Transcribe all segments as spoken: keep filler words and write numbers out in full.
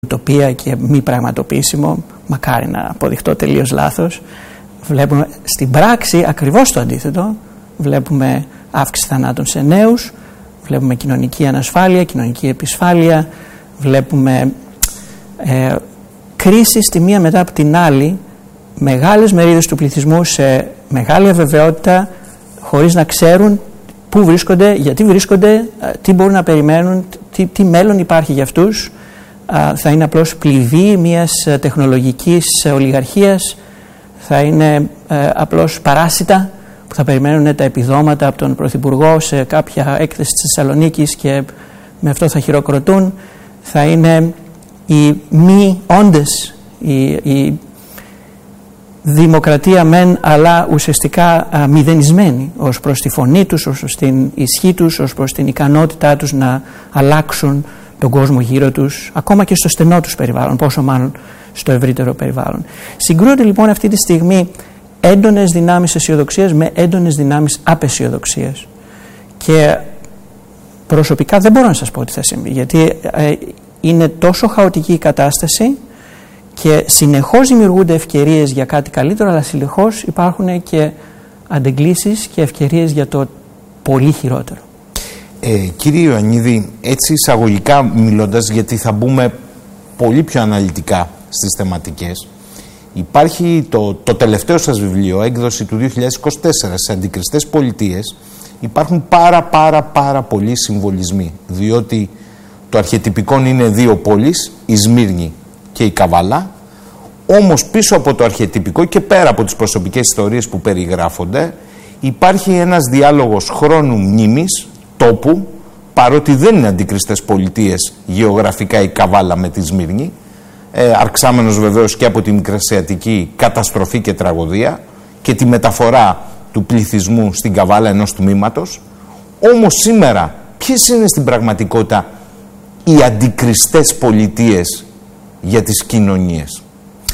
ουτοπία και μη πραγματοποιήσιμο, μακάρι να αποδειχτώ τελείως λάθος. Βλέπουμε στην πράξη ακριβώς το αντίθετο. Βλέπουμε αύξηση θανάτων σε νέους, βλέπουμε κοινωνική ανασφάλεια, κοινωνική επισφάλεια, βλέπουμε ε, κρίσεις τη μία μετά από την άλλη, μεγάλες μερίδες του πληθυσμού σε μεγάλη αβεβαιότητα, χωρίς να ξέρουν πού βρίσκονται, γιατί βρίσκονται, τι μπορούν να περιμένουν, τι, τι μέλλον υπάρχει για αυτούς. Θα είναι απλώς πληβή μιας τεχνολογικής ολιγαρχίας, θα είναι απλώς παράσιτα που θα περιμένουν τα επιδόματα από τον Πρωθυπουργό σε κάποια έκθεση της Θεσσαλονίκης και με αυτό θα χειροκροτούν. Θα είναι οι μη όντες, η, η δημοκρατία μεν, αλλά ουσιαστικά α, μηδενισμένη ως προς τη φωνή τους, ως προς την ισχύ τους, ως προς την ικανότητά τους να αλλάξουν τον κόσμο γύρω τους, ακόμα και στο στενό τους περιβάλλον, πόσο μάλλον στο ευρύτερο περιβάλλον. Συγκρούονται λοιπόν αυτή τη στιγμή έντονες δυνάμεις αισιοδοξίας με έντονες δυνάμεις απαισιοδοξίας. Και προσωπικά δεν μπορώ να σας πω τι θα συμβεί, γιατί ε, είναι τόσο χαοτική η κατάσταση και συνεχώς δημιουργούνται ευκαιρίες για κάτι καλύτερο, αλλά συνεχώς υπάρχουν και αντεγκλήσεις και ευκαιρίες για το πολύ χειρότερο. Ε, κύριε Ιωαννίδη, έτσι εισαγωγικά μιλώντας, γιατί θα μπούμε πολύ πιο αναλυτικά στις θεματικές, υπάρχει το, το τελευταίο σας βιβλίο, έκδοση του δύο χιλιάδες είκοσι τέσσερα, στις αντικριστές πολιτείες. Υπάρχουν πάρα πάρα πάρα πολλοί συμβολισμοί, διότι το αρχετυπικό είναι δύο πόλεις, η Σμύρνη και η Καβάλα. Όμως πίσω από το αρχετυπικό και πέρα από τις προσωπικές ιστορίες που περιγράφονται, υπάρχει ένας διάλογος χρόνου, μνήμης, τόπου, παρότι δεν είναι αντικριστές πολιτείες γεωγραφικά η Καβάλα με τη Σμύρνη, ε, αρξάμενος βεβαίως και από τη μικρασιατική καταστροφή και τραγωδία και τη μεταφορά του πληθυσμού στην Καβάλα ενός τμήματος. Όμως σήμερα ποιες είναι στην πραγματικότητα οι αντικριστές πολιτείες για τις κοινωνίες?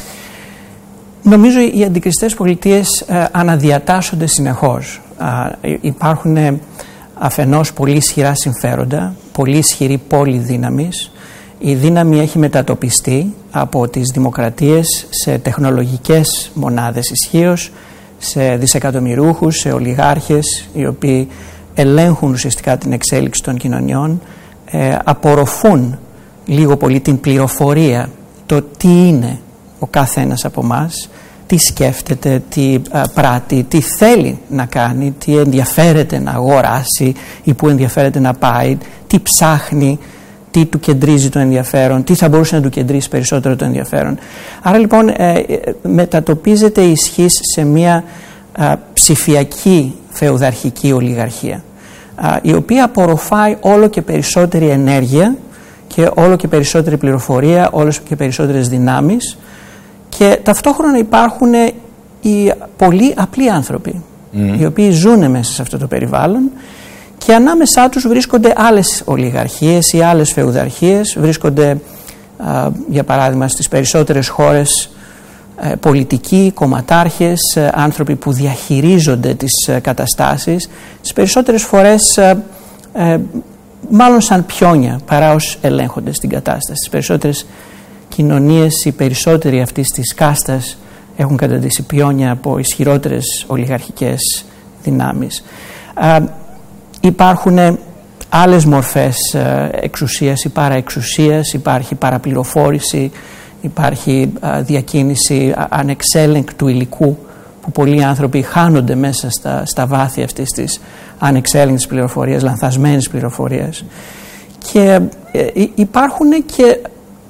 Νομίζω οι αντικριστές πολιτείες ε, αναδιατάσσονται συνεχώς. Ε, υπάρχουν ε, αφενός πολύ ισχυρά συμφέροντα, πολύ ισχυρή πόλη δύναμης. Η δύναμη έχει μετατοπιστεί από τις δημοκρατίες σε τεχνολογικές μονάδες ισχύως, σε δισεκατομμυρούχους, σε ολιγάρχες οι οποίοι ελέγχουν ουσιαστικά την εξέλιξη των κοινωνιών, ε, απορροφούν λίγο πολύ την πληροφορία, το τι είναι ο κάθε ένας από εμάς, τι σκέφτεται, τι α, πράττει, τι θέλει να κάνει, τι ενδιαφέρεται να αγοράσει ή που ενδιαφέρεται να πάει, τι ψάχνει, τι του κεντρίζει το ενδιαφέρον, τι θα μπορούσε να του κεντρήσει περισσότερο το ενδιαφέρον. Άρα λοιπόν ε, μετατοπίζεται η ισχύς σε μια α, ψηφιακή φεουδαρχική ολιγαρχία, α, η οποία απορροφάει όλο και περισσότερη ενέργεια και όλο και περισσότερη πληροφορία, όλο και περισσότερες δυνάμεις, και ταυτόχρονα υπάρχουν οι πολύ απλοί άνθρωποι mm. οι οποίοι ζουν μέσα σε αυτό το περιβάλλον και ανάμεσά τους βρίσκονται άλλες ολιγαρχίες ή άλλες φεουδαρχίες, βρίσκονται α, για παράδειγμα στις περισσότερες χώρες ε, πολιτικοί, κομματάρχες, ε, άνθρωποι που διαχειρίζονται τις ε, καταστάσεις, τις περισσότερες φορές ε, ε, μάλλον σαν πιόνια παρά ως ελέγχοντες την κατάσταση. Στις περισσότερες κοινωνίες οι περισσότεροι αυτής της κάστας έχουν καταντήσει πιόνια από ισχυρότερες ολιγαρχικές δυνάμεις. Α, υπάρχουν άλλες μορφές α, εξουσίας ή παραεξουσίας, υπάρχει παραπληροφόρηση, υπάρχει α, διακίνηση α, ανεξέλεγκτου υλικού, που πολλοί άνθρωποι χάνονται μέσα στα, στα βάθη αυτής της ανεξέλεγκτης πληροφορίας, λανθασμένης πληροφορίας. Και ε, υπάρχουν και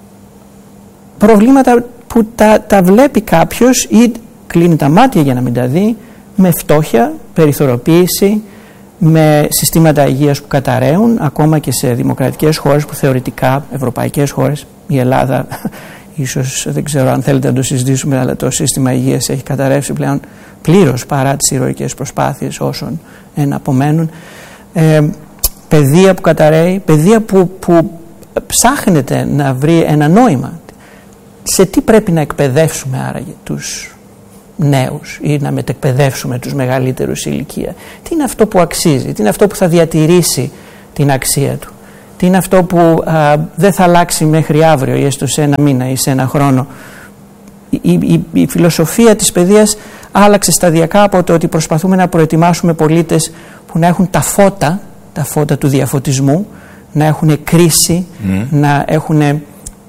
προβλήματα που τα, τα βλέπει κάποιος ή κλείνει τα μάτια για να μην τα δει, με φτώχεια, περιθωριοποίηση, με συστήματα υγείας που καταραίουν, ακόμα και σε δημοκρατικές χώρες που θεωρητικά, ευρωπαϊκές χώρες, η Ελλάδα, ίσως δεν ξέρω αν θέλετε να το συζητήσουμε, αλλά το σύστημα υγείας έχει καταρρεύσει πλέον πλήρως παρά τις ηρωικές προσπάθειες όσων εναπομένουν. Ε, παιδεία που καταραίει, παιδεία που, που ψάχνεται να βρει ένα νόημα. Σε τι πρέπει να εκπαιδεύσουμε άραγε τους νέους ή να μετεκπαιδεύσουμε τους μεγαλύτερους ηλικία? Τι είναι αυτό που αξίζει, τι είναι αυτό που θα διατηρήσει την αξία του? τι είναι αυτό που α, δεν θα αλλάξει μέχρι αύριο ή έστω σε ένα μήνα ή σε ένα χρόνο. Η, η, η φιλοσοφία της παιδείας άλλαξε σταδιακά από το ότι προσπαθούμε να προετοιμάσουμε πολίτες που να έχουν τα φώτα, τα φώτα του διαφωτισμού, να έχουν κρίση, mm. να έχουν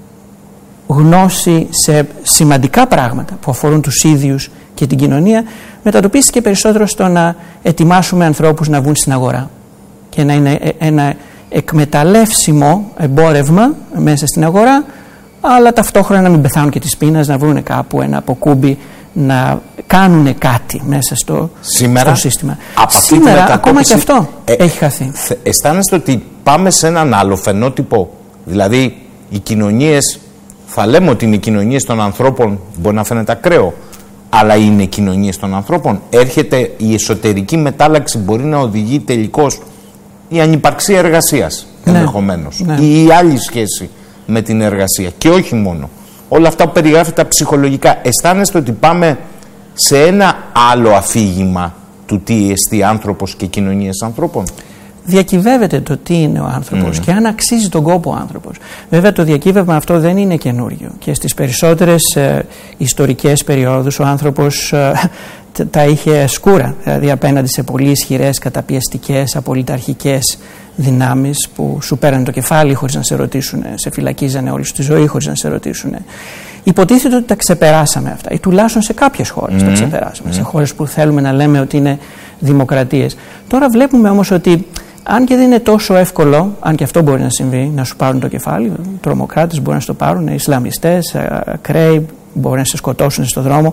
γνώση σε σημαντικά πράγματα που αφορούν τους ίδιους και την κοινωνία, μετατοπίστηκε περισσότερο στο να ετοιμάσουμε ανθρώπους να βγουν στην αγορά και να είναι ένα εκμεταλλεύσιμο εμπόρευμα μέσα στην αγορά, αλλά ταυτόχρονα να μην πεθάνουν και της πείνας, να βρουν κάπου ένα αποκούμπι, να κάνουν κάτι μέσα στο, Σήμερα, στο σύστημα. Σήμερα ακόμα και αυτό ε, έχει χαθεί. Αισθάνεστε ότι πάμε σε έναν άλλο φαινότυπο? Δηλαδή οι κοινωνίες, θα λέμε ότι είναι οι κοινωνίες των ανθρώπων, μπορεί να φαίνεται ακραίο, αλλά είναι κοινωνίες των ανθρώπων. Έρχεται η εσωτερική μετάλλαξη, μπορεί να οδηγεί τελικώς η ανυπαρξία εργασίας, ναι, ενδεχομένως, ναι, ή η άλλη σχέση με την εργασία, και όχι μόνο. Όλα αυτά που περιγράφεται ψυχολογικά. Αισθάνεστε ότι πάμε σε ένα άλλο αφήγημα του τι εστί άνθρωπος και κοινωνίες ανθρώπων? Διακυβεύεται το τι είναι ο άνθρωπος mm. και αν αξίζει τον κόπο ο άνθρωπος. Βέβαια το διακύβευμα αυτό δεν είναι καινούριο και στις περισσότερες ε, ιστορικές περιόδους ο άνθρωπος ε, τα είχε σκούρα, δηλαδή απέναντι σε πολύ ισχυρές, καταπιεστικές, απολυταρχικές δυνάμεις που σου πέρανε το κεφάλι χωρίς να σε ρωτήσουν, σε φυλακίζανε όλη σου τη ζωή χωρίς να σε ρωτήσουν. Υποτίθεται ότι τα ξεπεράσαμε αυτά, ή τουλάχιστον σε κάποιες χώρες mm. τα ξεπεράσαμε, mm. σε χώρες που θέλουμε να λέμε ότι είναι δημοκρατίες. Τώρα βλέπουμε όμως ότι αν και δεν είναι τόσο εύκολο, αν και αυτό μπορεί να συμβεί, να σου πάρουν το κεφάλι, τρομοκράτες μπορεί να στο πάρουν, Ισλαμιστές, ακραίοι μπορεί να σε σκοτώσουν στον δρόμο.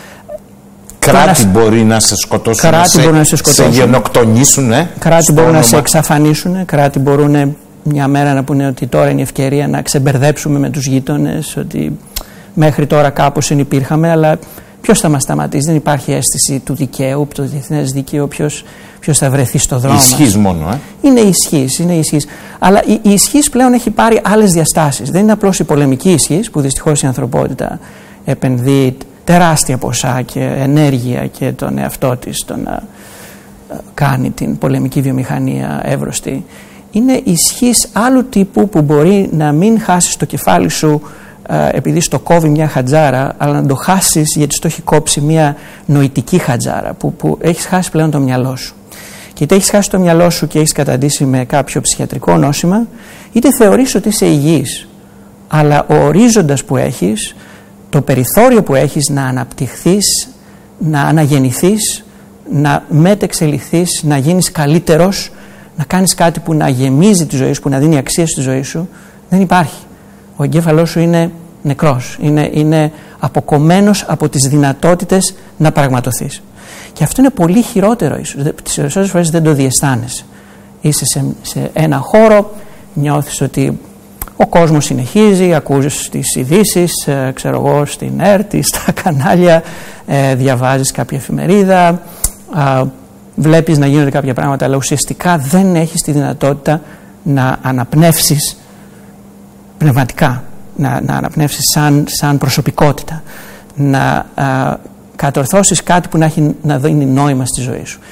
Κράτη να... μπορεί να σε σκοτώσουν, κράτη σε, μπορεί να σε σκοτώσουν, σε γενοκτονήσουν. Ε, κράτη μπορούν να σε εξαφανίσουν, κράτη μπορούν μια μέρα να πούνε ότι τώρα είναι η ευκαιρία να ξεμπερδέψουμε με τους γείτονες, ότι μέχρι τώρα κάπως συνυπήρχαμε, αλλά ποιος θα μας σταματήσει? Δεν υπάρχει αίσθηση του δικαίου, το διεθνές δίκαιο, ποιος, ποιος θα βρεθεί στο δρόμο. Ισχύς μόνο, ε. Είναι ισχύς, είναι ισχύς. Αλλά η, η ισχύς πλέον έχει πάρει άλλες διαστάσεις. Δεν είναι απλώς η πολεμική ισχύς, που δυστυχώς η ανθρωπότητα επενδύει τεράστια ποσά και ενέργεια και τον εαυτό της το να κάνει την πολεμική βιομηχανία εύρωστη. Είναι ισχύς άλλου τύπου που μπορεί να μην χάσεις το κεφάλι σου επειδή στο κόβει μια χατζάρα, αλλά να το χάσεις γιατί στο έχει κόψει μια νοητική χατζάρα, που, που έχεις χάσει πλέον το μυαλό σου. Και είτε έχεις χάσει το μυαλό σου και έχεις καταντήσει με κάποιο ψυχιατρικό νόσημα, είτε θεωρείς ότι είσαι υγιής, αλλά ο ορίζοντας που έχεις, το περιθώριο που έχεις να αναπτυχθείς, να αναγεννηθείς, να μετεξελιχθείς, να γίνεις καλύτερος, να κάνεις κάτι που να γεμίζει τη ζωή σου, που να δίνει αξία στη ζωή σου, δεν υπάρχει. Ο εγκέφαλός σου είναι νεκρός, είναι, είναι αποκομμένος από τις δυνατότητες να πραγματοθείς. Και αυτό είναι πολύ χειρότερο ίσως. Τις περισσότερες φορές δεν το διαισθάνεσαι. Είσαι σε, σε ένα χώρο, νιώθεις ότι ο κόσμος συνεχίζει, ακούς τις ειδήσεις, ε, ξέρω εγώ, στην ΕΡΤ, στα κανάλια, ε, διαβάζεις κάποια εφημερίδα, ε, βλέπεις να γίνονται κάποια πράγματα, αλλά ουσιαστικά δεν έχεις τη δυνατότητα να αναπνεύσεις πνευματικά, να, να αναπνεύσεις σαν, σαν προσωπικότητα, να α, κατορθώσεις κάτι που να, έχει, να δίνει νόημα στη ζωή σου.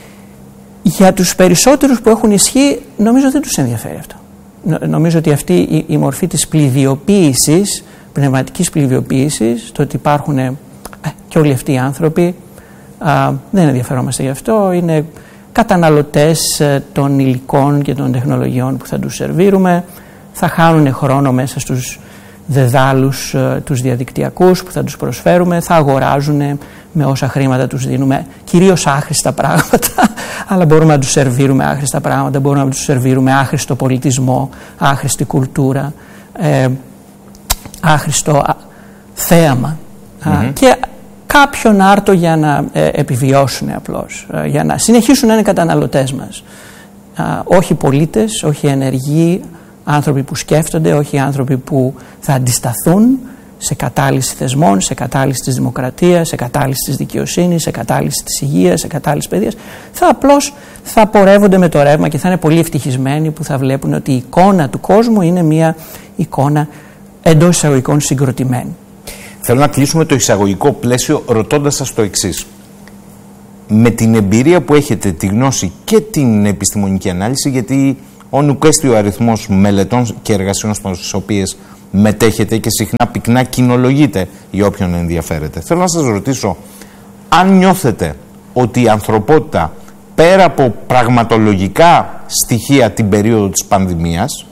Για τους περισσότερους που έχουν ισχύ, νομίζω δεν τους ενδιαφέρει αυτό. Νομίζω ότι αυτή η, η μορφή της πληδιοποίησης, πνευματικής πληδιοποίησης, το ότι υπάρχουν ε, και όλοι αυτοί οι άνθρωποι, α, δεν ενδιαφερόμαστε γι' αυτό, είναι καταναλωτές ε, των υλικών και των τεχνολογιών που θα τους σερβίρουμε, θα χάνουν χρόνο μέσα στους δεδάλους ε, τους διαδικτυακούς που θα τους προσφέρουμε, θα αγοράζουν με όσα χρήματα τους δίνουμε κυρίως άχρηστα πράγματα, αλλά μπορούμε να τους σερβίρουμε άχρηστα πράγματα, μπορούμε να τους σερβίρουμε άχρηστο πολιτισμό, άχρηστη κουλτούρα, ε, άχρηστο α, θέαμα mm-hmm. και κάποιον άρτο για να ε, επιβιώσουν απλώς, ε, για να συνεχίσουν να είναι καταναλωτές μας. Ε, όχι πολίτες, όχι ενεργοί, άνθρωποι που σκέφτονται, όχι άνθρωποι που θα αντισταθούν σε κατάλυση θεσμών, σε κατάλυση της δημοκρατίας, σε κατάλυση της δικαιοσύνης, σε κατάλυση της υγείας, σε κατάλυση της παιδείας. Θα απλώς θα πορεύονται με το ρεύμα και θα είναι πολύ ευτυχισμένοι που θα βλέπουν ότι η εικόνα του κόσμου είναι μια εικόνα εντός εισαγωγικών συγκροτημένη. Θέλω να κλείσουμε το εισαγωγικό πλαίσιο ρωτώντας σας το εξής. Με την εμπειρία που έχετε, τη γνώση και την επιστημονική ανάλυση, γιατί ο νουκέστη ο αριθμός μελετών και εργασιών στις οποίες μετέχετε και συχνά πυκνά κοινολογείτε για όποιον ενδιαφέρεται. Θέλω να σας ρωτήσω, αν νιώθετε ότι η ανθρωπότητα πέρα από πραγματολογικά στοιχεία την περίοδο της πανδημίας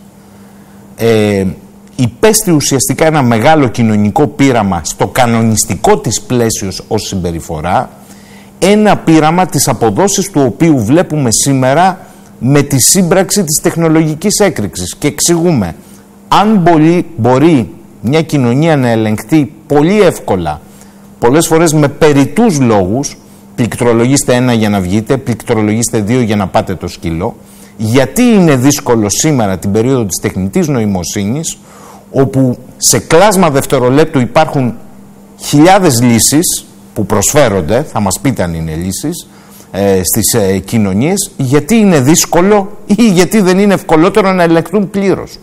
ε, υπέστη ουσιαστικά ένα μεγάλο κοινωνικό πείραμα στο κανονιστικό της πλαίσιο ως συμπεριφορά, ένα πείραμα της αποδόσης του οποίου βλέπουμε σήμερα με τη σύμπραξη της τεχνολογικής έκρηξης. Και εξηγούμε, αν μπορεί, μπορεί μια κοινωνία να ελεγχθεί πολύ εύκολα, πολλές φορές με περιττούς λόγους, πληκτρολογήστε ένα για να βγείτε, πληκτρολογήστε δύο για να πάτε το σκύλο, γιατί είναι δύσκολο σήμερα την περίοδο της τεχνητής νοημοσύνης, όπου σε κλάσμα δευτερολέπτου υπάρχουν χιλιάδες λύσεις που προσφέρονται, θα μας πείτε αν είναι λύσεις, ε, στις ε, κοινωνίες, γιατί είναι δύσκολο ή γιατί δεν είναι ευκολότερο να ελεγχθούν πλήρως.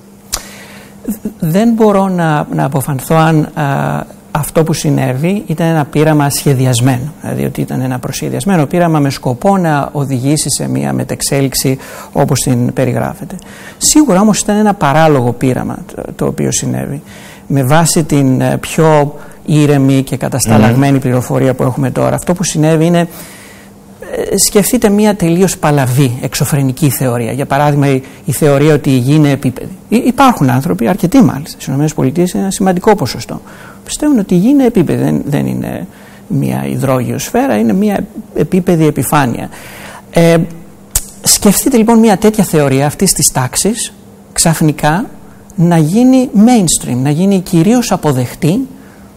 Δεν μπορώ να, να αποφανθώ αν α, αυτό που συνέβη ήταν ένα πείραμα σχεδιασμένο, δηλαδή ότι ήταν ένα προσχεδιασμένο πείραμα με σκοπό να οδηγήσει σε μια μετεξέλιξη όπως την περιγράφεται. Σίγουρα όμως ήταν ένα παράλογο πείραμα το, το οποίο συνέβη, με βάση την πιο ήρεμη και κατασταλαγμένη mm. πληροφορία που έχουμε τώρα. Αυτό που συνέβη είναι, σκεφτείτε μια τελείως παλαβή εξωφρενική θεωρία. Για παράδειγμα, η, η θεωρία ότι η γη είναι επίπεδη. Υπάρχουν άνθρωποι, αρκετοί μάλιστα, στις ΗΠΑ είναι ένα σημαντικό ποσοστό, πιστεύουν ότι η γη είναι επίπεδη, δεν, δεν είναι μια υδρόγειο σφαίρα, είναι μια επίπεδη επιφάνεια. Ε, σκεφτείτε λοιπόν μια τέτοια θεωρία αυτής της τάξης ξαφνικά να γίνει mainstream, να γίνει κυρίως αποδεκτή,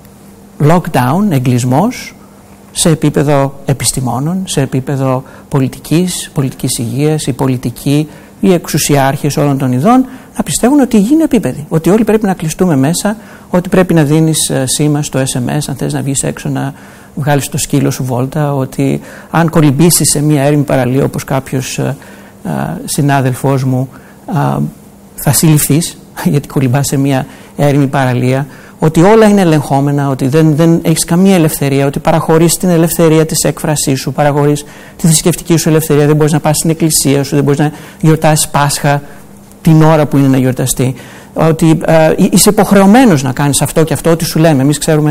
lockdown, εγκλισμός, σε επίπεδο επιστημόνων, σε επίπεδο πολιτικής, πολιτικής υγείας, οι πολιτικοί, οι εξουσιάρχες όλων των ειδών να πιστεύουν ότι η γη είναι επίπεδη, ότι όλοι πρέπει να κλειστούμε μέσα, ότι πρέπει να δίνεις σήμα στο ες εμ ες αν θες να βγεις έξω να βγάλεις το σκύλο σου βόλτα, ότι αν κολυμπήσεις σε μια έρημη παραλία όπως κάποιος α, α, συνάδελφός μου α, θα συλληφθείς γιατί κολυμπάς σε μια έρημη παραλία, ότι όλα είναι ελεγχόμενα, ότι δεν, δεν έχεις καμία ελευθερία, ότι παραχωρείς την ελευθερία της έκφρασής σου, παραχωρείς τη θρησκευτική σου ελευθερία, δεν μπορείς να πας στην εκκλησία σου, δεν μπορείς να γιορτάσεις Πάσχα την ώρα που είναι να γιορταστεί, ότι ε, είσαι υποχρεωμένος να κάνεις αυτό και αυτό, ό,τι σου λέμε. Εμείς ξέρουμε,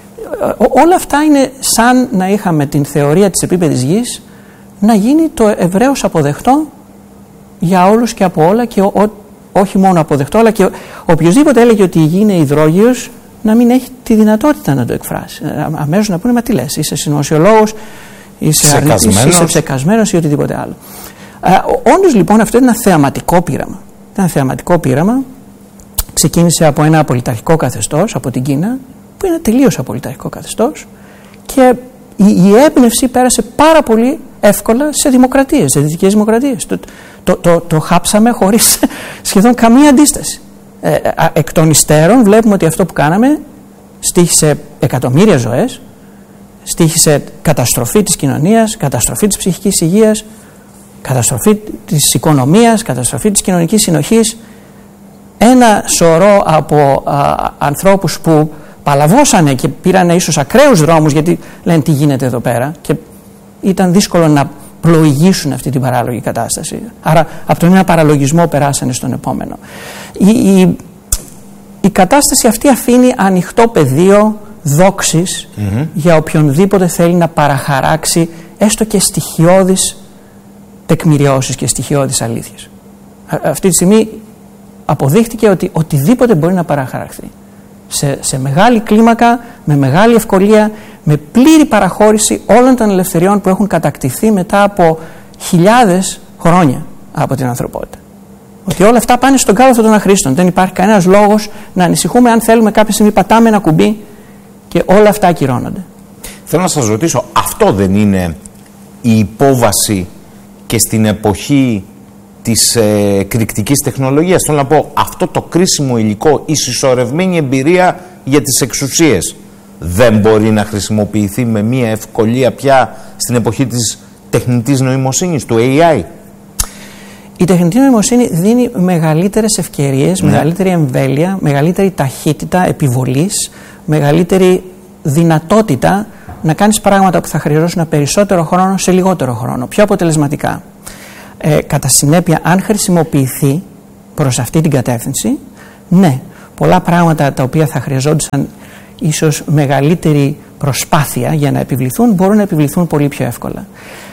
ε, όλα αυτά είναι σαν να είχαμε την θεωρία της επίπεδης γης να γίνει το ευρέως αποδεκτό για όλους και από όλα και ο, ο, όχι μόνο αποδεκτό, αλλά και οποιοδήποτε έλεγε ότι η γη είναι υδρόγειος να μην έχει τη δυνατότητα να το εκφράσει. Αμέσως να πούνε, μα τι λες, είσαι συνωμοσιολόγος, είσαι αρνητής, είσαι ψεκασμένος ή οτιδήποτε άλλο. Όντως λοιπόν αυτό είναι ένα θεαματικό πείραμα. Ένα θεαματικό πείραμα ξεκίνησε από ένα απολυταρχικό καθεστώς, από την Κίνα, που είναι τελείως απολυταρχικό καθεστώς, και η, η έμπνευση πέρασε πάρα πολύ εύκολα σε δημοκρατίες, σε δυτικές δημοκρατίες. Το, το, το, το χάψαμε χωρίς σχεδόν καμία αντίσταση. Ε, εκ των υστέρων βλέπουμε ότι αυτό που κάναμε στοίχησε εκατομμύρια ζωές, στοίχησε καταστροφή της κοινωνίας, καταστροφή της ψυχικής υγείας, καταστροφή της οικονομίας, καταστροφή της κοινωνικής συνοχής. Ένα σωρό από α, ανθρώπους που παλαβώσανε και πήραν ίσως ακραίους δρόμους γιατί λένε τι γίνεται εδώ πέρα και ήταν δύσκολο να πλοηγήσουν αυτή την παράλογη κατάσταση. Άρα από τον ένα παραλογισμό περάσανε στον επόμενο. Η, η, η κατάσταση αυτή αφήνει ανοιχτό πεδίο δόξης mm-hmm. για οποιονδήποτε θέλει να παραχαράξει έστω και στοιχειώδεις τεκμηριώσεις και στοιχειώδεις αλήθειες. Α, αυτή τη στιγμή αποδείχτηκε ότι οτιδήποτε μπορεί να παραχαραχθεί. Σε, σε μεγάλη κλίμακα, με μεγάλη ευκολία, με πλήρη παραχώρηση όλων των ελευθεριών που έχουν κατακτηθεί μετά από χιλιάδες χρόνια από την ανθρωπότητα. Ότι όλα αυτά πάνε στον κάλαθο των αχρήστων. Δεν υπάρχει κανένας λόγος να ανησυχούμε αν θέλουμε κάποια στιγμή πατάμε ένα κουμπί και όλα αυτά ακυρώνονται. Θέλω να σας ρωτήσω, αυτό δεν είναι η υπόβαση και στην εποχή της ε, κρυκτικής τεχνολογίας? Θέλω να πω, αυτό το κρίσιμο υλικό, η συσσωρευμένη εμπειρία για τις εξουσίες δεν μπορεί να χρησιμοποιηθεί με μία ευκολία πια στην εποχή της τεχνητής νοημοσύνης, του έι άι? Η τεχνητή νοημοσύνη δίνει μεγαλύτερες ευκαιρίες, ναι. μεγαλύτερη εμβέλεια, μεγαλύτερη ταχύτητα επιβολής, μεγαλύτερη δυνατότητα να κάνεις πράγματα που θα χρειαζόσουν περισσότερο χρόνο σε λιγότερο χρόνο, πιο αποτελεσματικά. Ε, κατά συνέπεια, αν χρησιμοποιηθεί προς αυτή την κατεύθυνση, ναι, πολλά πράγματα τα οποία θα χρειαζόντουσαν ίσως μεγαλύτερη προσπάθεια για να επιβληθούν, μπορούν να επιβληθούν πολύ πιο εύκολα.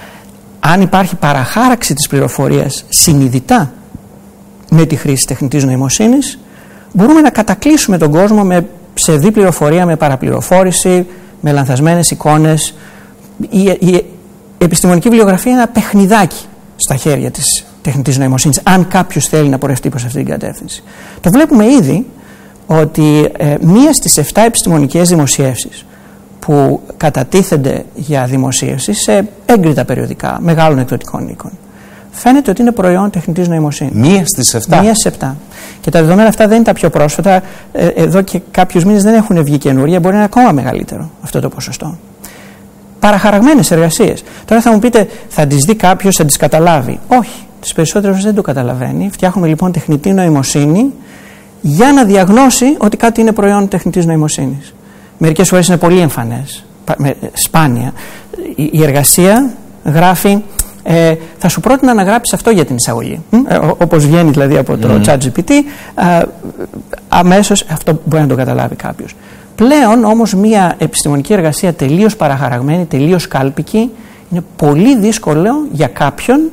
Αν υπάρχει παραχάραξη της πληροφορίας συνειδητά με τη χρήση τεχνητής νοημοσύνης, μπορούμε να κατακλείσουμε τον κόσμο με ψευδή πληροφορία, με παραπληροφόρηση, με λανθασμένες εικόνες. Η, η επιστημονική βιβλιογραφία είναι ένα παιχνιδάκι στα χέρια της τεχνητής νοημοσύνης, αν κάποιος θέλει να πορευτεί προς αυτή την κατεύθυνση. Το βλέπουμε ήδη ότι ε, μία στις εφτά επιστημονικές δημοσιεύσεις που κατατίθενται για δημοσίευση σε έγκριτα περιοδικά μεγάλων εκδοτικών οίκων, φαίνεται ότι είναι προϊόν τεχνητής νοημοσύνης. Μία στις εφτά. Μία στις εφτά. Και τα δεδομένα αυτά δεν είναι τα πιο πρόσφατα. Ε, εδώ και κάποιους μήνες δεν έχουν βγει καινούρια, μπορεί να είναι ακόμα μεγαλύτερο αυτό το ποσοστό. Παραχαραγμένες εργασίες. Τώρα θα μου πείτε, θα τις δει κάποιος, θα τις καταλάβει. Όχι, τις περισσότερες δεν το καταλαβαίνει. Φτιάχνουμε λοιπόν τεχνητή νοημοσύνη για να διαγνώσει ότι κάτι είναι προϊόν τεχνητής νοημοσύνης. Μερικές φορές είναι πολύ εμφανές, σπάνια. Η εργασία γράφει, ε, θα σου πρότεινα να γράψεις αυτό για την εισαγωγή. Ε, όπως βγαίνει δηλαδή από το mm. ChatGPT, ε, αμέσως αυτό μπορεί να το καταλάβει κάποιος. Πλέον όμως μια επιστημονική εργασία τελείως παραχαραγμένη, τελείως κάλπικη, είναι πολύ δύσκολο για κάποιον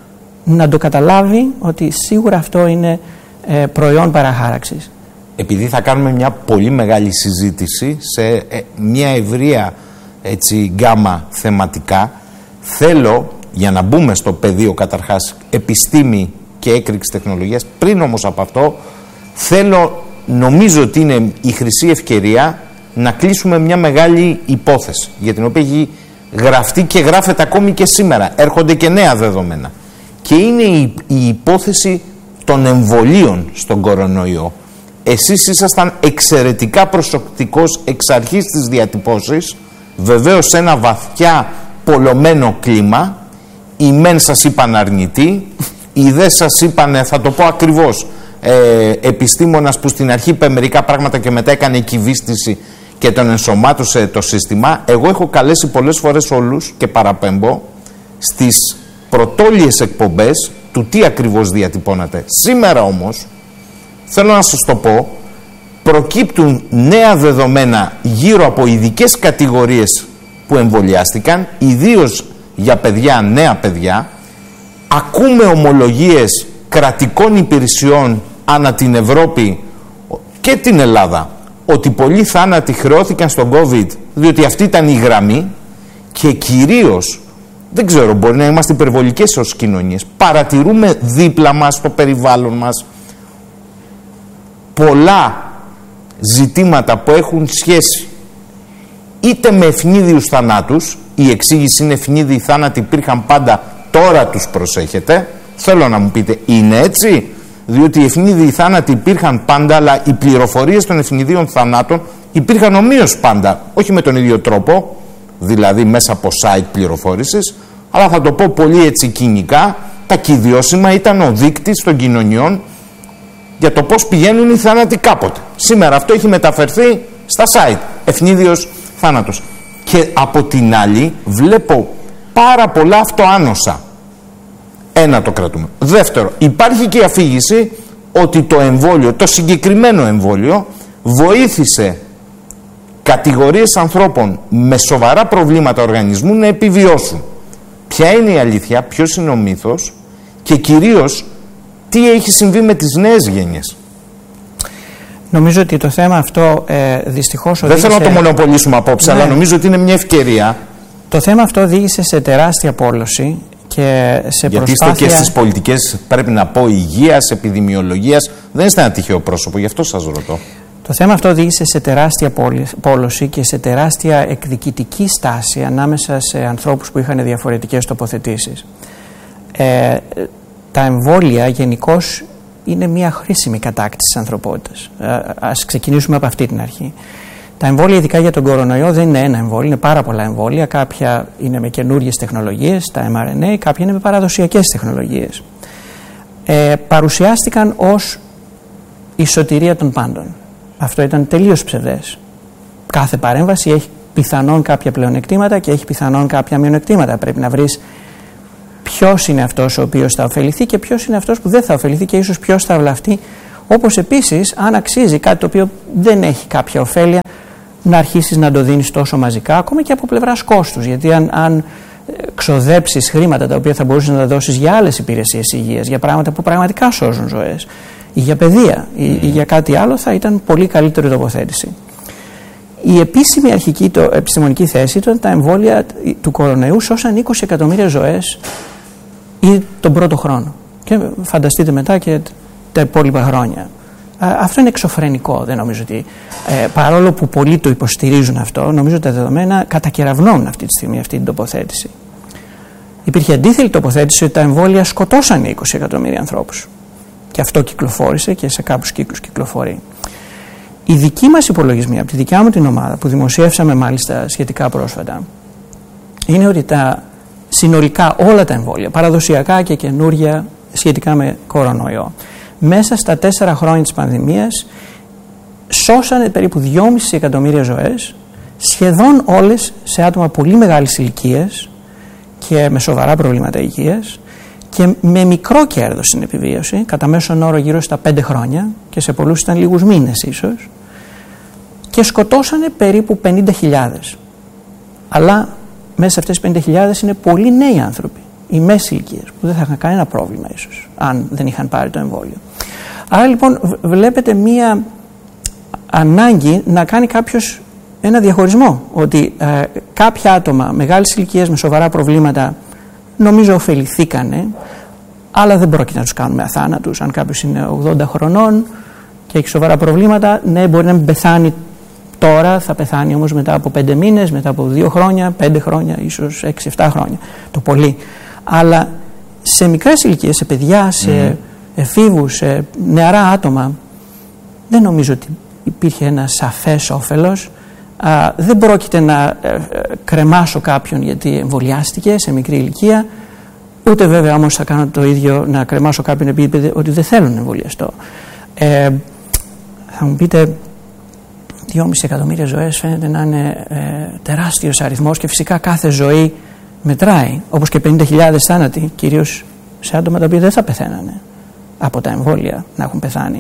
να το καταλάβει ότι σίγουρα αυτό είναι ε, προϊόν παραχάραξης. Επειδή θα κάνουμε μια πολύ μεγάλη συζήτηση σε ε, μια ευρεία έτσι, γκάμα θεματικά, θέλω για να μπούμε στο πεδίο καταρχάς επιστήμη και έκρηξη τεχνολογίας, πριν όμως από αυτό θέλω, νομίζω ότι είναι η χρυσή ευκαιρία να κλείσουμε μια μεγάλη υπόθεση για την οποία έχει γραφτεί και γράφεται ακόμη και σήμερα. Έρχονται και νέα δεδομένα. Και είναι η, η υπόθεση των εμβολίων στον κορονοϊό. Εσείς ήσασταν εξαιρετικά προσεκτικός εξ αρχής της διατυπώσης, βεβαίως σε ένα βαθιά πολλωμένο κλίμα. Οι μεν σας είπαν αρνητή, οι δε σας είπαν, θα το πω ακριβώς, ε, επιστήμονας που στην αρχή είπε μερικά πράγματα και μετά έκανε κυβίστηση και τον ενσωμάτωσε το σύστημα. Εγώ έχω καλέσει πολλές φορές όλους και παραπέμπω στις πρωτόλιες εκπομπές του τι ακριβώς διατυπώνατε. Σήμερα όμως θέλω να σας το πω, προκύπτουν νέα δεδομένα γύρω από ειδικές κατηγορίες που εμβολιάστηκαν, ιδίως για παιδιά, νέα παιδιά. Ακούμε ομολογίες κρατικών υπηρεσιών ανά την Ευρώπη και την Ελλάδα ότι πολλοί θάνατοι χρεώθηκαν στον COVID διότι αυτή ήταν η γραμμή, και κυρίως, δεν ξέρω, μπορεί να είμαστε υπερβολικές ως κοινωνίες, παρατηρούμε δίπλα μας, στο περιβάλλον μας, πολλά ζητήματα που έχουν σχέση είτε με ευνίδιους θανάτους. Η εξήγηση είναι ευνίδιοι θάνατοι υπήρχαν πάντα, τώρα τους προσέχετε. Θέλω να μου πείτε, είναι έτσι? Διότι οι ευνίδιοι θάνατοι υπήρχαν πάντα, αλλά οι πληροφορίες των ευνιδίων θανάτων υπήρχαν ομοίως πάντα, όχι με τον ίδιο τρόπο, δηλαδή μέσα από site πληροφόρησης, αλλά θα το πω πολύ έτσι κοινικά, τα κυδιώσιμα ήταν ο δείκτης των κοινωνιών για το πώς πηγαίνουν οι θάνατοι κάποτε. Σήμερα αυτό έχει μεταφερθεί στα site, ευνίδιος θάνατος. Και από την άλλη βλέπω πάρα πολλά αυτοάνοσα. Ένα, το κρατούμε. Δεύτερο, υπάρχει και η αφήγηση ότι το εμβόλιο, το συγκεκριμένο εμβόλιο, βοήθησε κατηγορίες ανθρώπων με σοβαρά προβλήματα οργανισμού να επιβιώσουν. Ποια είναι η αλήθεια, ποιος είναι ο μύθος και κυρίως τι έχει συμβεί με τις νέες γενιές? Νομίζω ότι το θέμα αυτό ε, δυστυχώς οδήγησε... Δεν θέλω να το μονοπολίσουμε απόψε, ναι, αλλά νομίζω ότι είναι μια ευκαιρία. Το θέμα αυτό οδήγησε σε τεράστια πόλωση και σε Γιατί προσπάθεια... είστε και στις πολιτικές, πρέπει να πω, υγείας, επιδημιολογίας. Δεν είστε ένα τυχαίο πρόσωπο, γι' αυτό σας ρωτώ. Το θέμα αυτό οδήγησε σε τεράστια πόλωση και σε τεράστια εκδικητική στάση ανάμεσα σε ανθρώπους που είχαν διαφορετικές τοποθετήσεις. Ε, τα εμβόλια γενικώς είναι μια χρήσιμη κατάκτηση της ανθρωπότητας. Ε, ας ξεκινήσουμε από αυτή την αρχή. Τα εμβόλια, ειδικά για τον κορονοϊό, δεν είναι ένα εμβόλιο, είναι πάρα πολλά εμβόλια. Κάποια είναι με καινούριες τεχνολογίες, τα εμ αρ εν έι, κάποια είναι με παραδοσιακές τεχνολογίες. Ε, παρουσιάστηκαν ως η σωτηρία των πάντων. Αυτό ήταν τελείως ψευδές. Κάθε παρέμβαση έχει πιθανόν κάποια πλεονεκτήματα και έχει πιθανόν κάποια μειονεκτήματα. Πρέπει να βρεις ποιος είναι αυτός ο οποίος θα ωφεληθεί και ποιος είναι αυτός που δεν θα ωφεληθεί και ίσως ποιος θα βλαφτεί. Όπως επίσης, αν αξίζει κάτι το οποίο δεν έχει κάποια ωφέλεια, να αρχίσεις να το δίνεις τόσο μαζικά, ακόμα και από πλευράς κόστους. Γιατί αν, αν ξοδέψεις χρήματα τα οποία θα μπορούσες να τα δώσεις για άλλες υπηρεσίες υγείας, για πράγματα που πραγματικά σώζουν ζωές, ή για παιδεία, ή, ή για κάτι άλλο, θα ήταν πολύ καλύτερη τοποθέτηση. Η επίσημη αρχική το, επιστημονική θέση ήταν τα εμβόλια του κορονοϊού σώσαν είκοσι εκατομμύρια ζωές ή τον πρώτο χρόνο. Και φανταστείτε μετά και τα υπόλοιπα χρόνια. Αυτό είναι εξωφρενικό. Δεν νομίζω ότι, ε, παρόλο που πολλοί το υποστηρίζουν αυτό, νομίζω ότι τα δεδομένα κατακεραυνώνουν αυτή τη στιγμή αυτή την τοποθέτηση. Υπήρχε αντίθετη τοποθέτηση ότι τα εμβόλια σκοτώσαν είκοσι εκατομμύρια ανθρώπους. Και αυτό κυκλοφόρησε και σε κάποιους κύκλους κυκλοφορεί. Οι δικοί μας υπολογισμοί, από τη δικιά μου την ομάδα, που δημοσιεύσαμε μάλιστα σχετικά πρόσφατα, είναι ότι τα συνολικά όλα τα εμβόλια, παραδοσιακά και καινούρια σχετικά με κορονοϊό, μέσα στα τέσσερα χρόνια της πανδημίας σώσανε περίπου δυόμισι εκατομμύρια ζωές, σχεδόν όλες σε άτομα πολύ μεγάλης ηλικίας και με σοβαρά προβλήματα υγείας και με μικρό κέρδος στην επιβίωση, κατά μέσον όρο γύρω στα πέντε χρόνια και σε πολλούς ήταν λίγους μήνες ίσως, και σκοτώσανε περίπου πενήντα χιλιάδες. Αλλά μέσα σε αυτές τις πενήντα χιλιάδες είναι πολλοί νέοι άνθρωποι, οι μέση ηλικίας, που δεν θα είχαν κανένα πρόβλημα ίσως αν δεν είχαν πάρει το εμβόλιο. Άρα λοιπόν βλέπετε μία ανάγκη να κάνει κάποιος ένα διαχωρισμό, ότι ε, κάποια άτομα μεγάλης ηλικίας με σοβαρά προβλήματα νομίζω ωφεληθήκανε, αλλά δεν πρόκειται να τους κάνουμε αθάνατους. Αν κάποιος είναι ογδόντα χρονών και έχει σοβαρά προβλήματα, ναι, μπορεί να μην πεθάνει τώρα, θα πεθάνει όμως μετά από πέντε μήνες, μετά από δύο χρόνια, πέντε χρόνια, ίσως έξι εφτά χρόνια το πολύ. Αλλά σε μικρές ηλικίες, σε παιδιά, σε mm. εφήβους, σε νεαρά άτομα, δεν νομίζω ότι υπήρχε ένα σαφές όφελος. Α, δεν πρόκειται να ε, ε, κρεμάσω κάποιον γιατί εμβολιάστηκε σε μικρή ηλικία, ούτε βέβαια όμως θα κάνω το ίδιο να κρεμάσω κάποιον επειδή είπε ότι δεν θέλω να εμβολιαστώ. Ε, θα μου πείτε, δυόμισι εκατομμύρια ζωές φαίνεται να είναι ε, τεράστιος αριθμός και φυσικά κάθε ζωή μετράει, όπως και πενήντα χιλιάδες θάνατοι, κυρίως σε άτομα τα οποία δεν θα πεθαίνανε από τα εμβόλια να έχουν πεθάνει.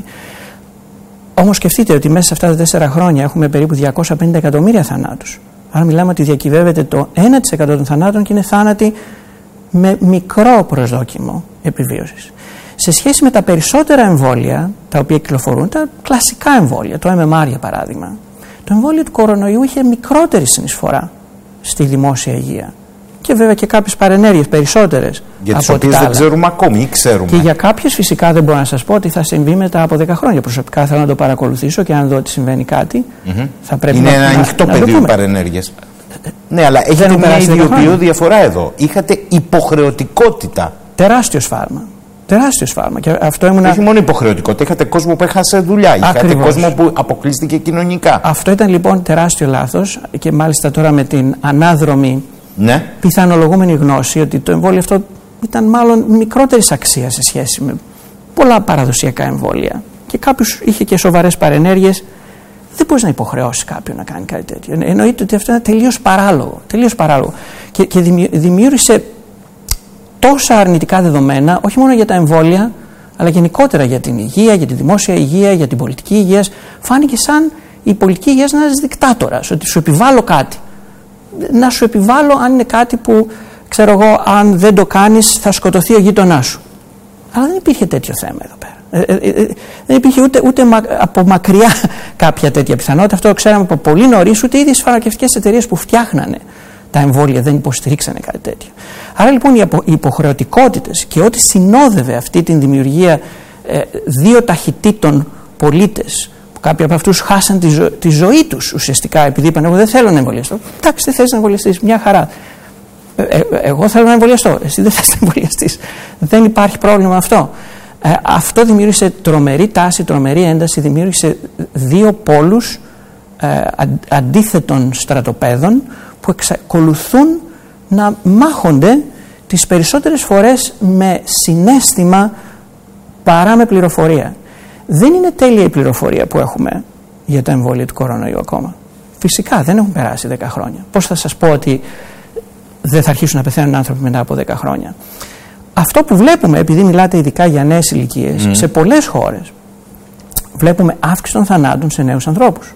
Όμως σκεφτείτε ότι μέσα σε αυτά τα τέσσερα χρόνια έχουμε περίπου διακόσια πενήντα εκατομμύρια θανάτους. Άρα μιλάμε ότι διακυβεύεται το ένα τοις εκατό των θανάτων και είναι θάνατοι με μικρό προσδόκιμο επιβίωσης. Σε σχέση με τα περισσότερα εμβόλια τα οποία κυκλοφορούν, τα κλασικά εμβόλια, το εμ εμ αρ για παράδειγμα, το εμβόλιο του κορονοϊού είχε μικρότερη συνεισφορά στη δημόσια υγεία. Και βέβαια και κάποιες παρενέργειες περισσότερες. Για τις οποίες δεν ξέρουμε ακόμη ή ξέρουμε. Και για κάποιες φυσικά δεν μπορώ να σας πω ότι θα συμβεί μετά από δέκα χρόνια. Προσωπικά θέλω να το παρακολουθήσω και αν δω ότι συμβαίνει κάτι, mm-hmm. θα πρέπει είναι να. Είναι ένα ανοιχτό πεδίο παρενέργειες. Ναι, αλλά έχετε μια ιδιοποιητική διαφορά εδώ. Είχατε υποχρεωτικότητα. Τεράστιο σφάλμα. Τεράστιο σφάλμα. Και αυτό ήμουν... Όχι μόνο υποχρεωτικότητα, είχατε κόσμο που έχασε δουλειά. Ακριβώς. Είχατε κόσμο που αποκλείστηκε κοινωνικά. Αυτό ήταν λοιπόν τεράστιο λάθος και μάλιστα τώρα με την ανάδρομη. Ναι. Πιθανολογούμενη γνώση ότι το εμβόλιο αυτό ήταν μάλλον μικρότερης αξίας σε σχέση με πολλά παραδοσιακά εμβόλια και κάποιος είχε και σοβαρές παρενέργειες, δεν μπορείς να υποχρεώσεις κάποιον να κάνει κάτι τέτοιο. Εννοείται ότι αυτό είναι τελείως παράλογο, τελείως παράλογο. Και, και δημιούργησε τόσα αρνητικά δεδομένα, όχι μόνο για τα εμβόλια, αλλά γενικότερα για την υγεία, για τη δημόσια υγεία, για την πολιτική υγεία. Φάνηκε σαν η πολιτική υγεία να είναι ένας δικτάτορας, ότι σου επιβάλλω κάτι. Να σου επιβάλλω αν είναι κάτι που, ξέρω εγώ, αν δεν το κάνεις θα σκοτωθεί ο γείτονάς σου. Αλλά δεν υπήρχε τέτοιο θέμα εδώ πέρα. Ε, ε, ε, δεν υπήρχε ούτε, ούτε μα, από μακριά κάποια τέτοια πιθανότητα. Αυτό το ξέραμε από πολύ νωρίς, ούτε οι ίδιες φαρμακευτικές εταιρείες που φτιάχνανε τα εμβόλια δεν υποστηρίξανε κάτι τέτοιο. Άρα λοιπόν οι, απο, οι υποχρεωτικότητες και ό,τι συνόδευε αυτή την δημιουργία ε, δύο ταχυτήτων πολίτες, κάποιοι από αυτούς χάσαν τη, ζω, τη ζωή τους ουσιαστικά επειδή είπαν: εγώ δεν θέλω να εμβολιαστώ. Εντάξει, δεν θες να εμβολιαστείς, μια χαρά. Ε, ε, εγώ θέλω να εμβολιαστώ. Εσύ δεν θες να εμβολιαστείς. Δεν υπάρχει πρόβλημα αυτό. Ε, αυτό δημιούργησε τρομερή τάση, τρομερή ένταση, δημιούργησε δύο πόλους ε, αν, αντίθετων στρατοπέδων που εξακολουθούν να μάχονται τις περισσότερες φορές με συναίσθημα παρά με πληροφορία. Δεν είναι τέλεια η πληροφορία που έχουμε για το εμβόλιο του κορονοϊού ακόμα. Φυσικά δεν έχουν περάσει δέκα χρόνια. Πώς θα σας πω ότι δεν θα αρχίσουν να πεθαίνουν άνθρωποι μετά από δέκα χρόνια. αυτό που βλέπουμε, επειδή μιλάτε ειδικά για νέες ηλικίες, mm. σε πολλές χώρες βλέπουμε αύξηση των θανάτων σε νέους ανθρώπους.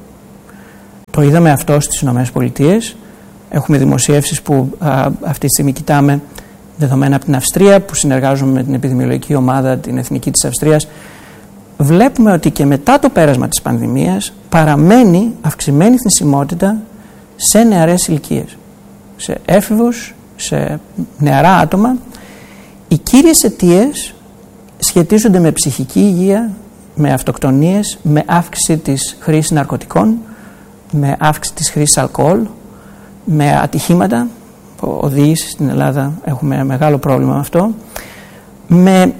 Το είδαμε αυτό στις Ηνωμένες Πολιτείες. Έχουμε δημοσιεύσεις που α, αυτή τη στιγμή κοιτάμε δεδομένα από την Αυστρία, που συνεργάζομαι με την επιδημιολογική ομάδα την Εθνική της Αυστρίας. Βλέπουμε ότι και μετά το πέρασμα της πανδημίας παραμένει αυξημένη θνησιμότητα σε νεαρές ηλικίες, σε έφηβους, σε νεαρά άτομα. Οι κύριες αιτίες σχετίζονται με ψυχική υγεία, με αυτοκτονίες, με αύξηση της χρήσης ναρκωτικών, με αύξηση της χρήσης αλκοόλ, με ατυχήματα, οδήγηση στην Ελλάδα έχουμε μεγάλο πρόβλημα με αυτό, με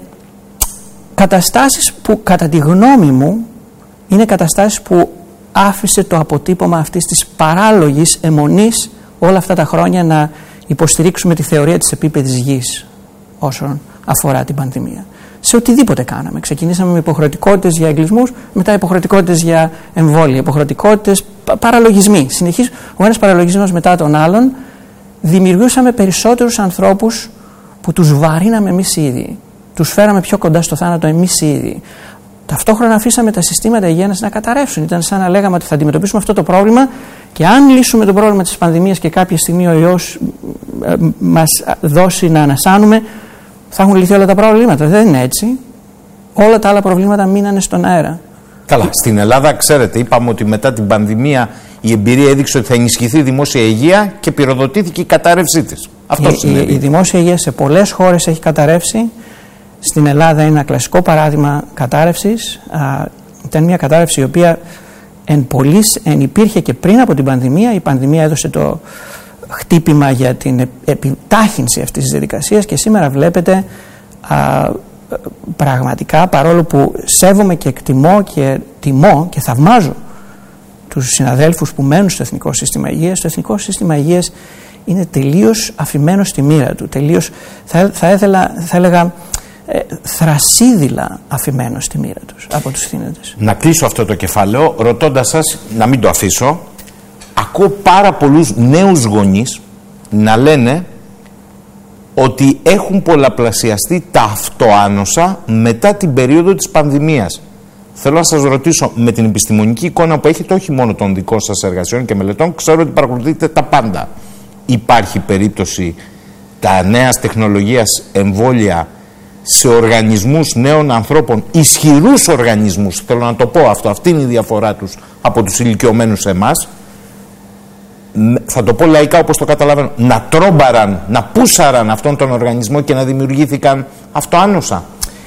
καταστάσεις που κατά τη γνώμη μου είναι καταστάσεις που άφησε το αποτύπωμα αυτής της παράλογης αιμονής όλα αυτά τα χρόνια να υποστηρίξουμε τη θεωρία της επίπεδης γης όσον αφορά την πανδημία. Σε οτιδήποτε κάναμε. Ξεκινήσαμε με υποχρεωτικότητες για εγκλισμούς, μετά υποχρεωτικότητες για εμβόλια, υποχρεωτικότητες, παραλογισμοί. Συνεχής, ο ένας παραλογισμός μετά τον άλλον, δημιουργούσαμε περισσότερους ανθρώπους που τους βαρύναμε εμείς οι ίδιοι. Τους φέραμε πιο κοντά στο θάνατο εμείς οι ίδιοι. Ταυτόχρονα αφήσαμε τα συστήματα υγείας να καταρρεύσουν. Ήταν σαν να λέγαμε ότι θα αντιμετωπίσουμε αυτό το πρόβλημα και αν λύσουμε το πρόβλημα της πανδημίας και κάποια στιγμή ο ιός ε, μας δώσει να ανασάνουμε, θα έχουν λυθεί όλα τα προβλήματα. Δεν είναι έτσι. Όλα τα άλλα προβλήματα μείνανε στον αέρα. Καλά. Στην Ελλάδα, ξέρετε, είπαμε ότι μετά την πανδημία η εμπειρία έδειξε ότι θα ενισχυθεί η δημόσια υγεία και πυροδοτήθηκε η κατάρρευσή της. Αυτό η, η, η δημόσια υγεία σε πολλές χώρες έχει καταρρεύσει. Στην Ελλάδα είναι ένα κλασικό παράδειγμα κατάρρευσης. Α, ήταν μια κατάρρευση η οποία εν πολλής, εν υπήρχε και πριν από την πανδημία. Η πανδημία έδωσε το χτύπημα για την επιτάχυνση αυτής της διαδικασίας και σήμερα βλέπετε α, πραγματικά, παρόλο που σέβομαι και εκτιμώ και τιμώ και θαυμάζω τους συναδέλφους που μένουν στο Εθνικό Σύστημα Υγείας, το Εθνικό Σύστημα Υγείας είναι τελείως αφημένο στη μοίρα του, τελείως θα, θα, έθελα, θα έλεγα ε, θρασίδηλα αφημένο στη μοίρα τους από τους θύνοντες. Να κλείσω αυτό το κεφάλαιο ρωτώντας σας, να μην το αφήσω, ακούω πάρα πολλούς νέους γονείς να λένε ότι έχουν πολλαπλασιαστεί τα αυτοάνοσα μετά την περίοδο της πανδημίας. Θέλω να σας ρωτήσω, με την επιστημονική εικόνα που έχετε, όχι μόνο των δικών σας εργασιών και μελετών, ξέρω ότι παρακολουθείτε τα πάντα. Υπάρχει περίπτωση τα νέας τεχνολογίας εμβόλια σε οργανισμούς νέων ανθρώπων, ισχυρούς οργανισμούς, θέλω να το πω αυτό, αυτή είναι η διαφορά τους από τους ηλικιωμένους εμάς, θα το πω λαϊκά όπως το καταλαβαίνω, να τρόμπαραν, να πούσαραν αυτόν τον οργανισμό και να δημιουργήθηκαν αυτοάνοσα.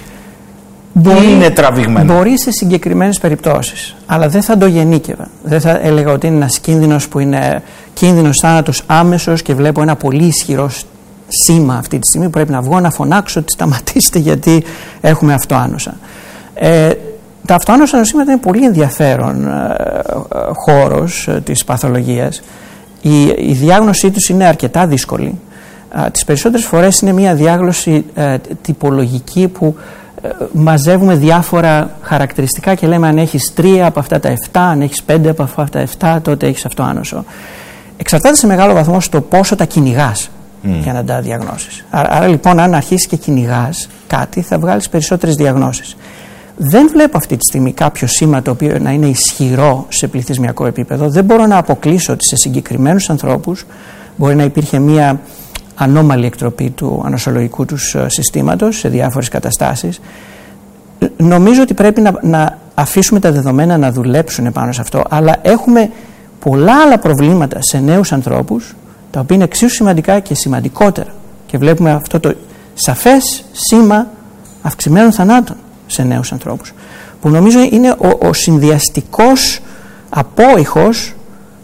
Μπορεί, είναι τραβηγμένο. Μπορεί σε συγκεκριμένες περιπτώσεις, αλλά δεν θα το γενίκευα. Δεν θα έλεγα ότι είναι ένας κίνδυνος που είναι κίνδυνος θάνατος άμεσος και βλέπω ένα πολύ ισχυρό σήμα αυτή τη στιγμή που πρέπει να βγω να φωνάξω ότι σταματήστε γιατί έχουμε αυτοάνοσα. Ε, τα αυτοάνοσα νοσήματα είναι πολύ ενδιαφέρον ε, ε, χώρος ε, της παθολογίας. Η, η διάγνωσή τους είναι αρκετά δύσκολη. Ε, τις περισσότερες φορές είναι μια διάγνωση ε, τυπολογική που ε, μαζεύουμε διάφορα χαρακτηριστικά και λέμε αν έχεις τρία από αυτά τα εφτά, αν έχεις πέντε από αυτά τα εφτά, τότε έχεις αυτοάνωσο. Εξαρτάται σε μεγάλο βαθμό στο πόσο τα κυνηγάς mm. για να τα διαγνώσεις. Άρα, άρα λοιπόν αν αρχίσεις και κυνηγάς κάτι θα βγάλεις περισσότερες διαγνώσεις. Δεν βλέπω αυτή τη στιγμή κάποιο σήμα το οποίο να είναι ισχυρό σε πληθυσμιακό επίπεδο. Δεν μπορώ να αποκλείσω ότι σε συγκεκριμένους ανθρώπους μπορεί να υπήρχε μια ανώμαλη εκτροπή του ανοσολογικού τους συστήματος σε διάφορες καταστάσεις. Νομίζω ότι πρέπει να, να αφήσουμε τα δεδομένα να δουλέψουν πάνω σε αυτό, αλλά έχουμε πολλά άλλα προβλήματα σε νέους ανθρώπους τα οποία είναι εξίσου σημαντικά και σημαντικότερα και βλέπουμε αυτό το σαφές σήμα αυξημένων θανάτων σε νέους ανθρώπους που νομίζω είναι ο, ο συνδυαστικός απόϊχος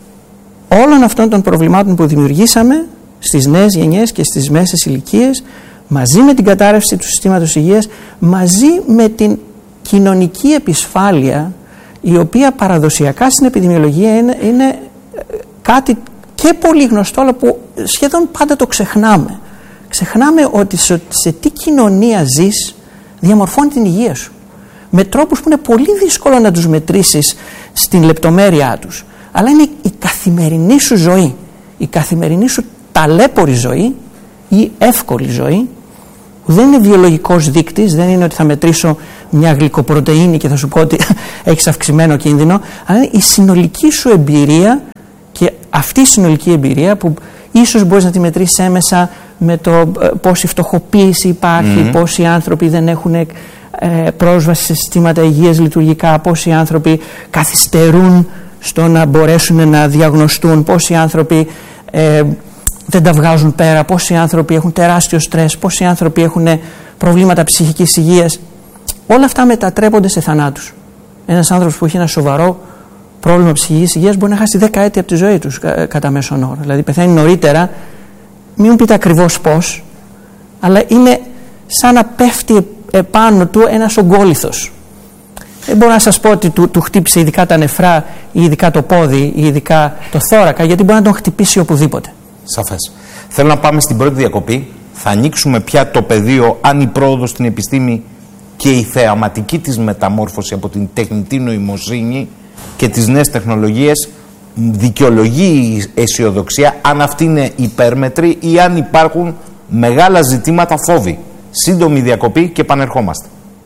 όλων αυτών των προβλημάτων που δημιουργήσαμε στις νέες γενιές και στις μέσες ηλικίες μαζί με την κατάρρευση του συστήματος υγείας, μαζί με την κοινωνική επισφάλεια η οποία παραδοσιακά στην επιδημιολογία είναι, είναι κάτι και πολύ γνωστό αλλά που σχεδόν πάντα το ξεχνάμε. Ξεχνάμε ότι σε, σε τι κοινωνία ζεις διαμορφώνει την υγεία σου με τρόπους που είναι πολύ δύσκολο να τους μετρήσεις στην λεπτομέρειά τους, αλλά είναι η καθημερινή σου ζωή, η καθημερινή σου ταλέπορη ζωή ή εύκολη ζωή που δεν είναι βιολογικός δείκτης, δεν είναι ότι θα μετρήσω μια γλυκοπρωτεΐνη και θα σου πω ότι έχεις αυξημένο κίνδυνο, αλλά είναι η συνολική σου εμπειρία, και αυτή η συνολική εμπειρία που ίσως μπορείς να τη μετρήσεις έμεσα με το πόση φτωχοποίηση υπάρχει, mm-hmm. πόσοι άνθρωποι δεν έχουν ε, πρόσβαση σε συστήματα υγείας λειτουργικά, πόσοι άνθρωποι καθυστερούν στο να μπορέσουν να διαγνωστούν, πόσοι άνθρωποι ε, δεν τα βγάζουν πέρα, πόσοι άνθρωποι έχουν τεράστιο στρες, πόσοι άνθρωποι έχουν προβλήματα ψυχικής υγείας. Όλα αυτά μετατρέπονται σε θανάτους. Ένας άνθρωπος που έχει ένα σοβαρό πρόβλημα ψυχικής υγείας μπορεί να χάσει δέκα έτη από τη ζωή του κατά μέσον όρο. Δηλαδή πεθαίνει νωρίτερα, μην μου πείτε ακριβώς πώς, αλλά είναι σαν να πέφτει επάνω του ένας ογκόλιθος. Δεν μπορώ να σας πω ότι του, του χτύπησε ειδικά τα νεφρά ή ειδικά το πόδι ή ειδικά το θώρακα, γιατί μπορεί να τον χτυπήσει οπουδήποτε. Σαφές. Θέλω να πάμε στην πρώτη διακοπή. Θα ανοίξουμε πια το πεδίο αν η πρόοδος στην επιστήμη και η θεαματική της μεταμόρφωση από την τεχνητή νοημοσύνη και τις νέες τεχνολογίες δικαιολογεί η αισιοδοξία, αν αυτή είναι υπέρμετρη ή αν υπάρχουν μεγάλα ζητήματα φόβοι. Σύντομη διακοπή και επανερχόμαστε.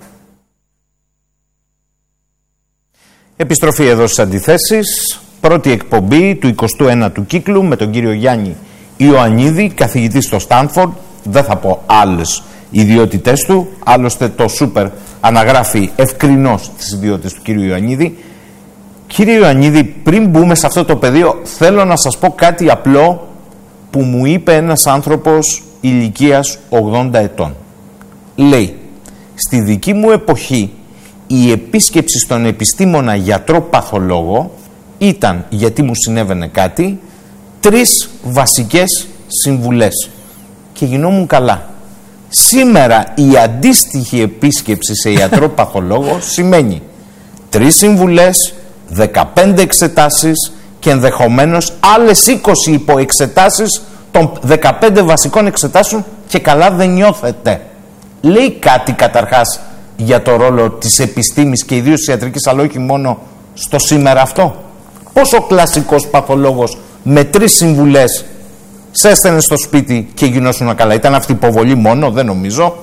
Επιστροφή εδώ στις Αντιθέσεις, πρώτη εκπομπή του εικοστού ένατου κύκλου με τον κύριο Γιάννη Ιωαννίδη, καθηγητή στο Στάνφορντ. Δεν θα πω άλλες ιδιότητές του, άλλωστε το Σούπερ αναγράφει ευκρινώς τις ιδιότητες του κύριου Ιωαννίδη. Κύριε Ιωαννίδη, πριν μπούμε σε αυτό το πεδίο, θέλω να σας πω κάτι απλό που μου είπε ένας άνθρωπος ηλικίας ογδόντα ετών. Λέει, στη δική μου εποχή η επίσκεψη στον επιστήμονα γιατρό παθολόγο ήταν, γιατί μου συνέβαινε κάτι, τρεις βασικές συμβουλές και γινόμουν καλά. Σήμερα η αντίστοιχη επίσκεψη σε γιατρό παθολόγο σημαίνει τρεις συμβουλές, δεκαπέντε εξετάσεις και ενδεχομένως άλλες είκοσι υποεξετάσεις των δεκαπέντε βασικών εξετάσεων και καλά δεν νιώθετε. Λέει κάτι καταρχάς για το ρόλο της επιστήμης και ιδίως της ιατρικής, αλλά όχι μόνο στο σήμερα αυτό. Πώς ο κλασικός παθολόγος με τρεις συμβουλές σε έστελνε στο σπίτι και γινώσουν καλά? Ήταν αυτή η υποβολή μόνο? Δεν νομίζω.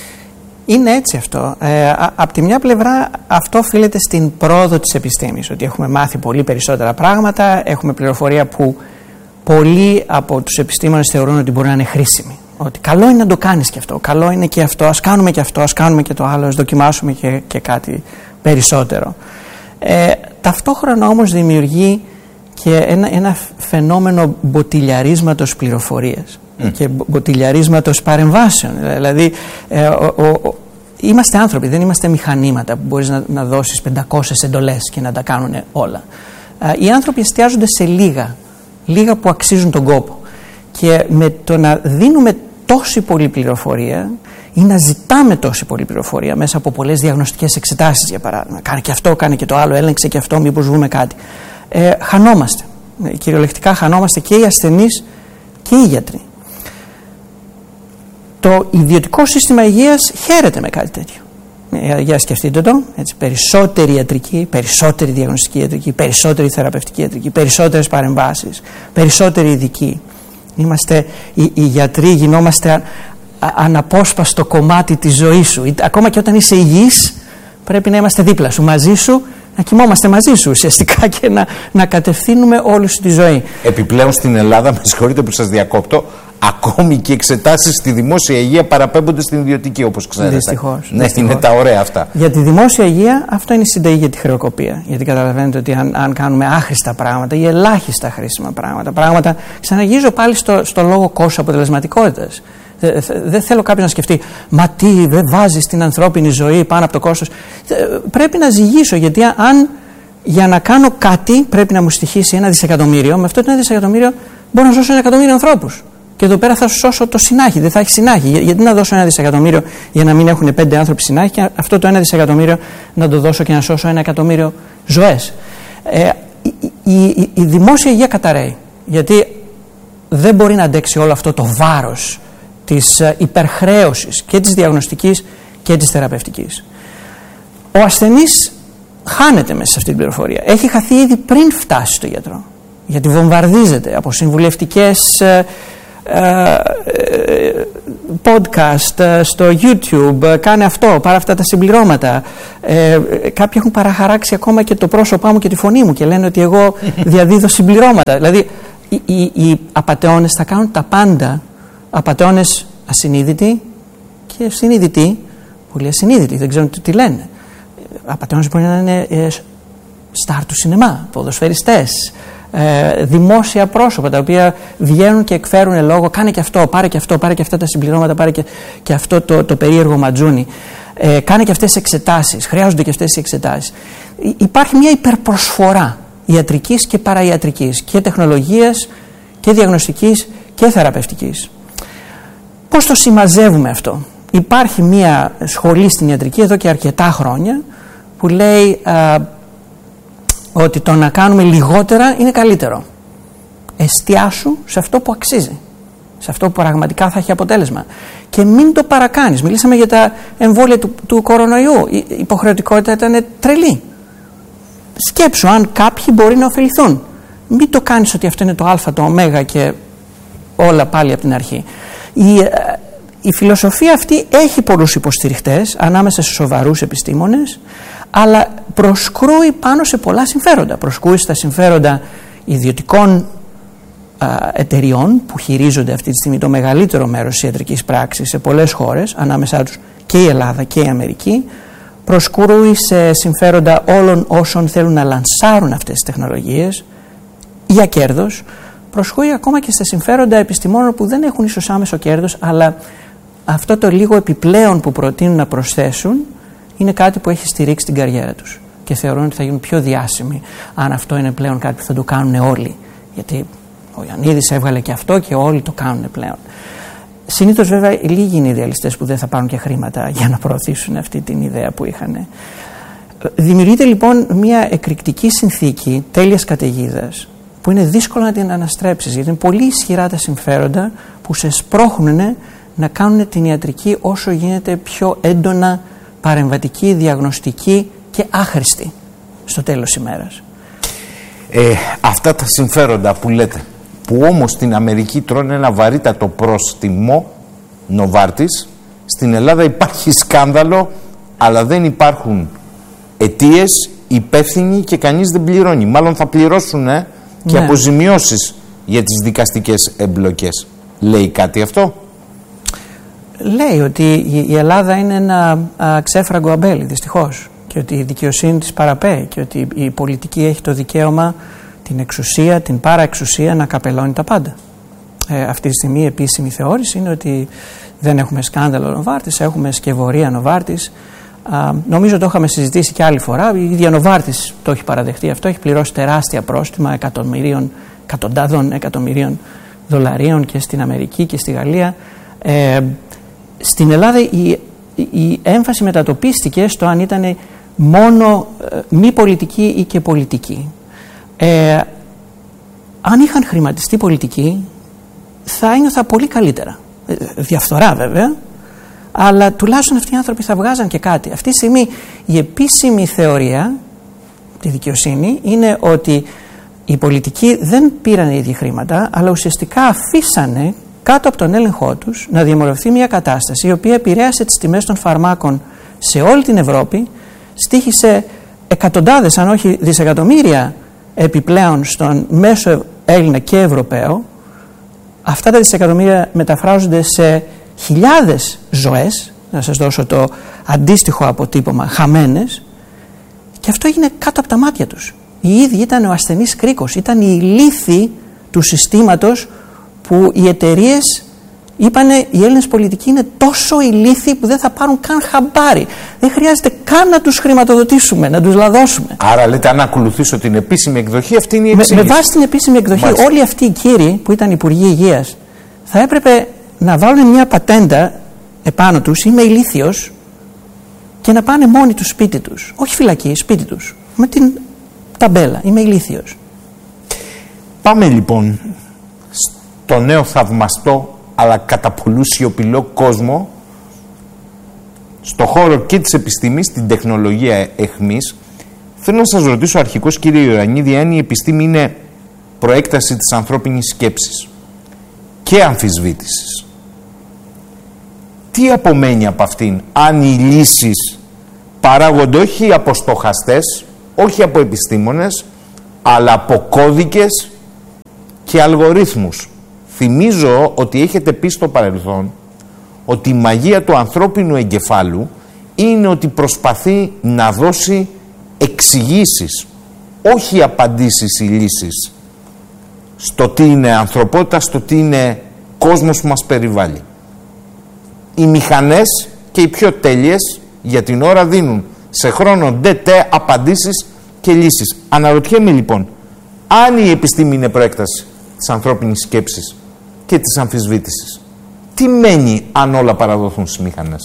Είναι έτσι αυτό. Ε, από τη μια πλευρά αυτό οφείλεται στην πρόοδο της επιστήμης, ότι έχουμε μάθει πολύ περισσότερα πράγματα, έχουμε πληροφορία που πολλοί από τους επιστήμονες θεωρούν ότι μπορεί να είναι χρήσιμη. Ότι καλό είναι να το κάνεις και αυτό, καλό είναι και αυτό, ας κάνουμε και αυτό, ας κάνουμε και το άλλο, ας δοκιμάσουμε και, και κάτι περισσότερο. Ε, ταυτόχρονα όμως δημιουργεί και ένα, ένα φαινόμενο μποτιλιαρίσματος πληροφορίας mm. και μποτιλιαρίσματος παρεμβάσεων. Δηλαδή ε, ο, ο, ο, είμαστε άνθρωποι, δεν είμαστε μηχανήματα που μπορείς να, να δώσεις πεντακόσιες εντολές και να τα κάνουν όλα. Ε, οι άνθρωποι εστιάζονται σε λίγα, λίγα που αξίζουν τον κόπο, και με το να δίνουμε τόση πολλή πληροφορία ή να ζητάμε τόση πολλή πληροφορία μέσα από πολλές διαγνωστικές εξετάσεις, για παράδειγμα, κάνε και αυτό, κάνε και το άλλο, έλεγξε και αυτό, μήπως βρούμε κάτι, ε, χανόμαστε. Ε, κυριολεκτικά χανόμαστε και οι ασθενείς και οι γιατροί. Το ιδιωτικό σύστημα υγείας χαίρεται με κάτι τέτοιο. Ε, για σκεφτείτε το, έτσι, περισσότερη ιατρική, περισσότερη διαγνωστική ιατρική, περισσότερη θεραπευτική ιατρική, περισσότερες παρεμβάσεις, περισσότεροι ειδικοί. Είμαστε, οι, οι γιατροί γινόμαστε α, α, αναπόσπαστο κομμάτι της ζωής σου. Ακόμα και όταν είσαι υγιής πρέπει να είμαστε δίπλα σου, μαζί σου, να κοιμόμαστε μαζί σου ουσιαστικά και να, να κατευθύνουμε όλη σου τη ζωή. Επιπλέον στην Ελλάδα, με συγχωρείτε που σας διακόπτω, ακόμη και εξετάσεις στη δημόσια υγεία παραπέμπονται στην ιδιωτική, όπως ξέρετε. Δυστυχώς. Ναι, δυστυχώς. Είναι τα ωραία αυτά. Για τη δημόσια υγεία αυτό είναι η συνταγή για τη χρεοκοπία. Γιατί καταλαβαίνετε ότι αν, αν κάνουμε άχρηστα πράγματα ή ελάχιστα χρήσιμα πράγματα, πράγματα, ξαναγυρίζω πάλι στο, στο λόγο κόστος αποτελεσματικότητας. Δεν θέλω κάποιος να σκεφτεί, μα τι, δεν βάζεις την ανθρώπινη ζωή πάνω από το κόστος. Πρέπει να ζυγίσω, γιατί αν για να κάνω κάτι πρέπει να μου στοιχήσει ένα δισεκατομμύριο, με αυτό το ένα δισεκατομμύριο μπορώ να σώσω ένα εκατομμύριο ανθρώπους. Και εδώ πέρα θα σου σώσω το συνάχη, δεν θα έχει συνάχη. Γιατί να δώσω ένα δισεκατομμύριο για να μην έχουν πέντε άνθρωποι συνάχη, και αυτό το ένα δισεκατομμύριο να το δώσω και να σώσω ένα εκατομμύριο ζωές. Ε, η, η, η, η δημόσια υγεία καταραίει. Γιατί δεν μπορεί να αντέξει όλο αυτό το βάρος της υπερχρέωσης και της διαγνωστικής και της θεραπευτικής. Ο ασθενής χάνεται μέσα σε αυτή την πληροφορία. Έχει χαθεί ήδη πριν φτάσει στο γιατρό. Γιατί βομβαρδίζεται από συμβουλευτικές ε, ε, podcast στο YouTube, κάνε αυτό, πάρε αυτά τα συμπληρώματα. Ε, κάποιοι έχουν παραχαράξει ακόμα και το πρόσωπά μου και τη φωνή μου και λένε ότι εγώ διαδίδω συμπληρώματα. Δηλαδή οι, οι, οι απατεώνες θα κάνουν τα πάντα, απατεώνες ασυνείδητοι και συνείδητοι, πολύ ασυνείδητοι, δεν ξέρουν τι, τι λένε. Απατεώνες μπορεί να είναι ε, στάρ του σινεμά, ποδοσφαιριστές, ε, δημόσια πρόσωπα τα οποία βγαίνουν και εκφέρουν λόγο, κάνε και αυτό, πάρε και αυτό, πάρε και αυτά τα συμπληρώματα, πάρε και, και αυτό το, το περίεργο ματζούνι, ε, κάνε και αυτές τις εξετάσεις, χρειάζονται και αυτές οι εξετάσεις. Υπάρχει μια υπερπροσφορά ιατρικής και παραϊατρικής και τεχνολογίας και διαγνωστικής και θεραπευτικής. Πώς το συμμαζεύουμε αυτό? Υπάρχει μια σχολή στην ιατρική εδώ και αρκετά χρόνια που λέει α, ότι το να κάνουμε λιγότερα είναι καλύτερο. Εστιάσου σε αυτό που αξίζει, σε αυτό που πραγματικά θα έχει αποτέλεσμα και μην το παρακάνεις. Μιλήσαμε για τα εμβόλια του, του κορονοϊού. Η υποχρεωτικότητα ήταν τρελή. Σκέψου αν κάποιοι μπορεί να ωφεληθούν. Μην το κάνεις ότι αυτό είναι το α, το ω και όλα πάλι από την αρχή. Η, η φιλοσοφία αυτή έχει πολλούς υποστηριχτές ανάμεσα σε σοβαρούς επιστήμονες, αλλά προσκρούει πάνω σε πολλά συμφέροντα. Προσκρούει στα συμφέροντα ιδιωτικών α, εταιριών που χειρίζονται αυτή τη στιγμή το μεγαλύτερο μέρος της ιατρικής πράξης σε πολλές χώρες, ανάμεσά τους και η Ελλάδα και η Αμερική. Προσκρούει σε συμφέροντα όλων όσων θέλουν να λανσάρουν αυτές τις τεχνολογίες για κέρδος. Προσκρούει ακόμα και στα συμφέροντα επιστημόνων που δεν έχουν ίσως άμεσο κέρδος, αλλά αυτό το λίγο επιπλέον που προτείνουν να προσθέσουν είναι κάτι που έχει στηρίξει την καριέρα τους και θεωρούν ότι θα γίνουν πιο διάσημοι αν αυτό είναι πλέον κάτι που θα το κάνουν όλοι, γιατί ο Ιωαννίδης έβγαλε και αυτό και όλοι το κάνουν πλέον. Συνήθως βέβαια λίγοι είναι οι ιδεαλιστές που δεν θα πάρουν και χρήματα για να προωθήσουν αυτή την ιδέα που είχαν. Δημιουργείται λοιπόν μια εκρηκτική συνθήκη τέλειας καταιγίδας που είναι δύσκολο να την αναστρέψεις, γιατί είναι πολύ ισχυρά τα συμφέροντα που σε σπρώχνουν να κάνουν την ιατρική όσο γίνεται πιο έντονα παρεμβατική, διαγνωστική και άχρηστη στο τέλος της ημέρας. Ε, αυτά τα συμφέροντα που λέτε, που όμως στην Αμερική τρώνε ένα βαρύτατο πρόστιμο, Νοβάρτης, στην Ελλάδα υπάρχει σκάνδαλο, αλλά δεν υπάρχουν αιτίες, υπεύθυνοι και κανείς δεν πληρώνει. Μάλλον θα πληρώσουν ε, και ναι. αποζημιώσεις για τις δικαστικές εμπλοκές. Λέει κάτι αυτό? Λέει ότι η Ελλάδα είναι ένα α, ξέφραγκο αμπέλι, δυστυχώς, και ότι η δικαιοσύνη της παραπέει και ότι η πολιτική έχει το δικαίωμα, την εξουσία, την παραεξουσία να καπελώνει τα πάντα. Ε, αυτή τη στιγμή η επίσημη θεώρηση είναι ότι δεν έχουμε σκάνδαλο Νοβάρτης, έχουμε σκευωρία Νοβάρτης. Α, νομίζω το είχαμε συζητήσει και άλλη φορά. Η ίδια Νοβάρτης το έχει παραδεχτεί αυτό, έχει πληρώσει τεράστια πρόστιμα εκατομμυρίων, εκατοντάδων εκατομμυρίων δολαρίων και στην Αμερική και στη Γαλλία. Ε, στην Ελλάδα η, η έμφαση μετατοπίστηκε στο αν ήταν μόνο ε, μη πολιτική ή και πολιτική. Ε, αν είχαν χρηματιστεί πολιτική θα ένιωθα πολύ καλύτερα. Ε, διαφθορά βέβαια, αλλά τουλάχιστον αυτοί οι άνθρωποι θα βγάζαν και κάτι. Αυτή τη στιγμή η επίσημη θεωρία, τη δικαιοσύνη, είναι ότι οι πολιτικοί δεν πήραν οι ίδιοι χρήματα, αλλά ουσιαστικά αφήσανε κάτω από τον έλεγχό τους να διαμορφωθεί μια κατάσταση η οποία επηρέασε τις τιμές των φαρμάκων σε όλη την Ευρώπη, στοίχησε εκατοντάδες αν όχι δισεκατομμύρια επιπλέον στον μέσο Έλληνα και Ευρωπαίο. Αυτά τα δισεκατομμύρια μεταφράζονται σε χιλιάδες ζωές, να σας δώσω το αντίστοιχο αποτύπωμα, χαμένες, και αυτό έγινε κάτω από τα μάτια τους. Οι ίδιοι ήταν ο ασθενής κρίκος, ήταν οι ηλίθιοι του συστήματος που οι εταιρείες είπανε οι Έλληνες πολιτικοί είναι τόσο ηλίθιοι που δεν θα πάρουν καν χαμπάρι. Δεν χρειάζεται καν να τους χρηματοδοτήσουμε, να τους λαδώσουμε. Άρα λέτε, αν ακολουθήσω την επίσημη εκδοχή, αυτή είναι η εξήγηση. Με, με βάση την επίσημη εκδοχή, Μάλιστα. όλοι αυτοί οι κύριοι που ήταν υπουργοί υγείας θα έπρεπε να βάλουν μια πατέντα επάνω τους, είμαι ηλίθιος, και να πάνε μόνοι τους σπίτι τους. Όχι φυλακή, σπίτι τους. Με την ταμπέλα, είμαι ηλίθιος. Πάμε λοιπόν στο νέο θαυμαστό αλλά κατά πολλού σιωπηλό κόσμο, στο χώρο και της επιστήμης, την τεχνολογία εχμής. Θέλω να σας ρωτήσω αρχικώς, κύριε Ιωαννίδη, αν η επιστήμη είναι προέκταση της ανθρώπινης σκέψης και αμφισβήτησης. Τι απομένει από αυτήν αν οι λύσεις παράγονται όχι από στοχαστές, όχι από επιστήμονες, αλλά από κώδικες και αλγορίθμους? Θυμίζω ότι έχετε πει στο παρελθόν ότι η μαγεία του ανθρώπινου εγκεφάλου είναι ότι προσπαθεί να δώσει εξηγήσεις, όχι απαντήσεις ή λύσεις στο τι είναι ανθρωπότητα, στο τι είναι κόσμος που μας περιβάλλει. Οι μηχανές και οι πιο τέλειες για την ώρα δίνουν σε χρόνο ντε-τε απαντήσεις και λύσεις. Αναρωτιέμαι λοιπόν, αν η επιστήμη είναι προέκταση της ανθρώπινης σκέψης και της αμφισβήτησης, τι μένει αν όλα παραδοθούν στις μηχανές?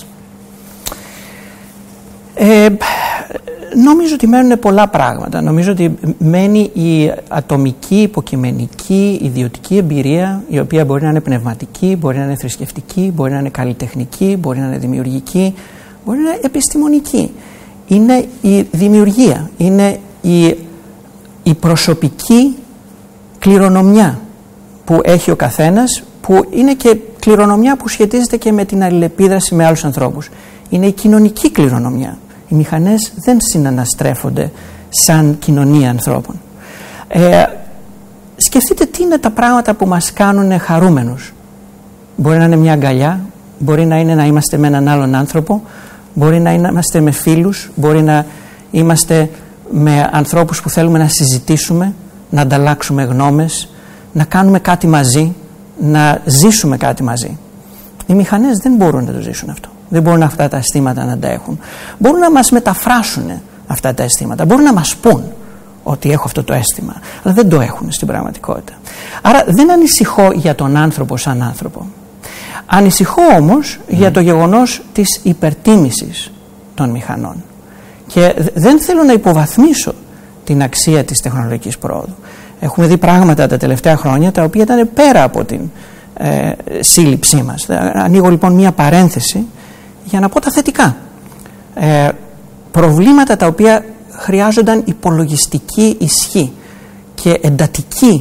Ε, νομίζω ότι μένουν πολλά πράγματα. Νομίζω ότι μένει η ατομική, υποκειμενική, ιδιωτική εμπειρία, η οποία μπορεί να είναι πνευματική, μπορεί να είναι θρησκευτική, μπορεί να είναι καλλιτεχνική, μπορεί να είναι δημιουργική, μπορεί να είναι επιστημονική. Είναι η δημιουργία, είναι η, η προσωπική κληρονομιά που έχει ο καθένας, που είναι και κληρονομιά που σχετίζεται και με την αλληλεπίδραση με άλλους ανθρώπους. Είναι η κοινωνική κληρονομιά. Οι μηχανές δεν συναναστρέφονται σαν κοινωνία ανθρώπων. Ε, σκεφτείτε τι είναι τα πράγματα που μας κάνουν χαρούμενους. Μπορεί να είναι μια αγκαλιά, μπορεί να είναι να είμαστε με έναν άλλον άνθρωπο, μπορεί να είμαστε με φίλους, μπορεί να είμαστε με ανθρώπους που θέλουμε να συζητήσουμε, να ανταλλάξουμε γνώμες, να κάνουμε κάτι μαζί, να ζήσουμε κάτι μαζί. Οι μηχανές δεν μπορούν να το ζήσουν αυτό. Δεν μπορούν αυτά τα αισθήματα να τα έχουν. Μπορούν να μας μεταφράσουν αυτά τα αισθήματα. Μπορούν να μας πούν ότι έχω αυτό το αίσθημα. Αλλά δεν το έχουν στην πραγματικότητα. Άρα δεν ανησυχώ για τον άνθρωπο σαν άνθρωπο. Ανησυχώ όμως mm. για το γεγονός της υπερτίμησης των μηχανών. Και δεν θέλω να υποβαθμίσω την αξία της τεχνολογικής πρόοδου. Έχουμε δει πράγματα τα τελευταία χρόνια τα οποία ήταν πέρα από την ε, σύλληψή μας. Ανοίγω λοιπόν μία παρένθεση για να πω τα θετικά. Ε, προβλήματα τα οποία χρειάζονταν υπολογιστική ισχύ και εντατική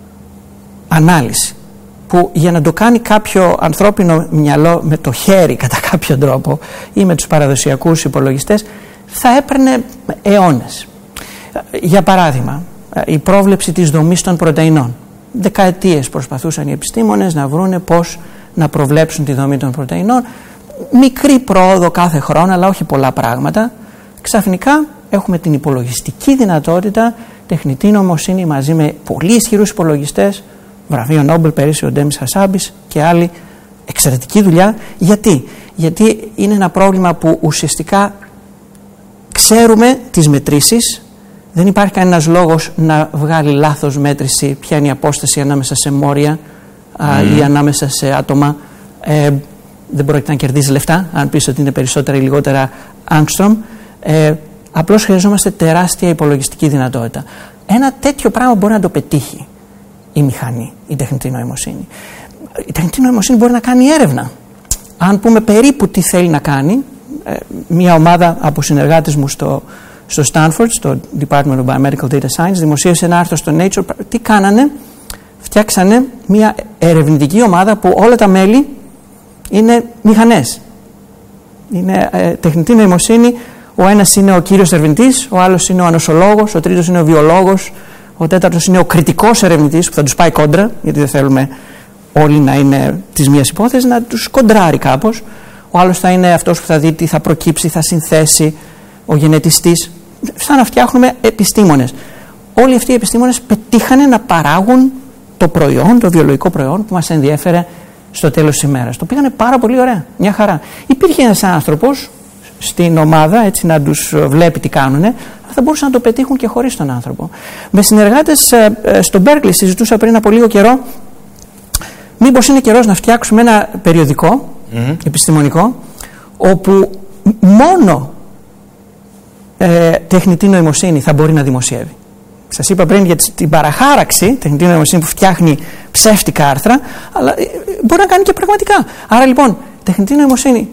ανάλυση, που για να το κάνει κάποιο ανθρώπινο μυαλό με το χέρι κατά κάποιο τρόπο ή με τους παραδοσιακούς υπολογιστές θα έπαιρνε αιώνες. Για παράδειγμα, η πρόβλεψη της δομής των πρωτεϊνών. Δεκαετίες προσπαθούσαν οι επιστήμονες να βρούνε πώς να προβλέψουν τη δομή των πρωτεϊνών. Μικρή πρόοδο κάθε χρόνο, αλλά όχι πολλά πράγματα. Ξαφνικά έχουμε την υπολογιστική δυνατότητα, τεχνητή νοημοσύνη μαζί με πολύ ισχυρούς υπολογιστές, βραβείο Νόμπελ πέρυσι ο Ντέμις Χασάμπης και άλλοι, εξαιρετική δουλειά. Γιατί? Γιατί είναι ένα πρόβλημα που ουσιαστικά ξέρουμε τις μετρήσεις. Δεν υπάρχει κανένας λόγος να βγάλει λάθος μέτρηση ποια είναι η απόσταση ανάμεσα σε μόρια mm. α, ή ανάμεσα σε άτομα. Ε, δεν πρόκειται να κερδίζει λεφτά αν πεις ότι είναι περισσότερα ή λιγότερα άγκστρομ. Ε, απλώς χρειαζόμαστε τεράστια υπολογιστική δυνατότητα. Ένα τέτοιο πράγμα μπορεί να το πετύχει η μηχανή, η τεχνητή νοημοσύνη. Η τεχνητή νοημοσύνη μπορεί να κάνει έρευνα. Αν πούμε περίπου τι θέλει να κάνει, ε, μια ομάδα από συνεργάτες μου στο στο Stanford, στο Department of Biomedical Data Science, δημοσίευσε ένα άρθρο στο Nature. Τι κάνανε? Φτιάξανε μια ερευνητική ομάδα που όλα τα μέλη είναι μηχανές. Είναι ε, τεχνητή νοημοσύνη. Ο ένας είναι ο κύριος ερευνητής, ο άλλος είναι ο ανοσολόγος, ο τρίτος είναι ο βιολόγος, ο τέταρτος είναι ο κριτικός ερευνητής που θα τους πάει κόντρα, γιατί δεν θέλουμε όλοι να είναι της μίας υπόθεσης, να τους κοντράρει κάπως. Ο άλλος θα είναι αυτός που θα δει τι θα προκύψει, θα συνθέσει, ο γενετιστής. Σαν να φτιάχνουμε επιστήμονες. Όλοι αυτοί οι επιστήμονες πετύχανε να παράγουν το προϊόν, το βιολογικό προϊόν που μας ενδιέφερε στο τέλος της ημέρας. Το πήγανε πάρα πολύ ωραία, μια χαρά. Υπήρχε ένας άνθρωπος στην ομάδα, έτσι να τους βλέπει τι κάνουνε, αλλά θα μπορούσαν να το πετύχουν και χωρίς τον άνθρωπο. Με συνεργάτες ε, ε, στο Berkeley συζητούσα πριν από λίγο καιρό μήπως είναι καιρός να φτιάξουμε ένα περιοδικό mm-hmm. επιστημονικό, όπου μόνο Ε, τεχνητή νοημοσύνη θα μπορεί να δημοσιεύει. Σας είπα πριν για την παραχάραξη, τεχνητή νοημοσύνη που φτιάχνει ψεύτικα άρθρα, αλλά ε, μπορεί να κάνει και πραγματικά. Άρα λοιπόν, τεχνητή νοημοσύνη,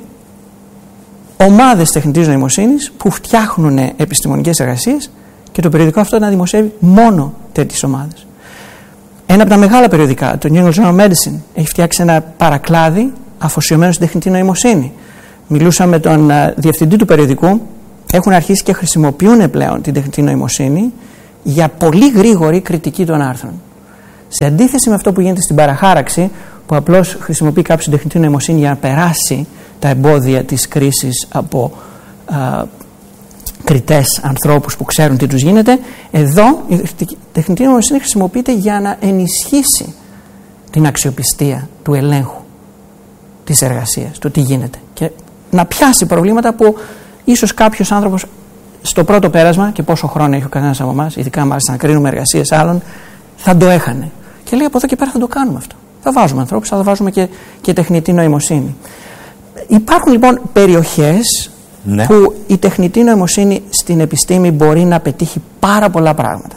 ομάδες τεχνητής νοημοσύνης που φτιάχνουν επιστημονικές εργασίες και το περιοδικό αυτό να δημοσιεύει μόνο τέτοιες ομάδες. Ένα Ένα από τα μεγάλα περιοδικά, το New England Journal of Medicine, έχει φτιάξει ένα παρακλάδι αφοσιωμένο στην τεχνητή νοημοσύνη. Μιλούσα με τον uh, διευθυντή του περιοδικού, έχουν αρχίσει και χρησιμοποιούν πλέον την τεχνητή νοημοσύνη για πολύ γρήγορη κριτική των άρθρων. Σε αντίθεση με αυτό που γίνεται στην παραχάραξη, που απλώς χρησιμοποιεί κάποιος την τεχνητή νοημοσύνη για να περάσει τα εμπόδια της κρίσης από α, κριτές ανθρώπους που ξέρουν τι τους γίνεται, εδώ η τεχνητή νοημοσύνη χρησιμοποιείται για να ενισχύσει την αξιοπιστία του ελέγχου της εργασίας, του τι γίνεται, και να πιάσει προβλήματα που ίσως κάποιος άνθρωπος στο πρώτο πέρασμα, και πόσο χρόνο έχει ο καθένας από εμάς, ειδικά μάλιστα να κρίνουμε εργασίες άλλων, θα το έχανε. Και λέει από εδώ και πέρα θα το κάνουμε αυτό. Θα βάζουμε ανθρώπους, θα βάζουμε και, και τεχνητή νοημοσύνη. Υπάρχουν λοιπόν περιοχές, ναι, που η τεχνητή νοημοσύνη στην επιστήμη μπορεί να πετύχει πάρα πολλά πράγματα.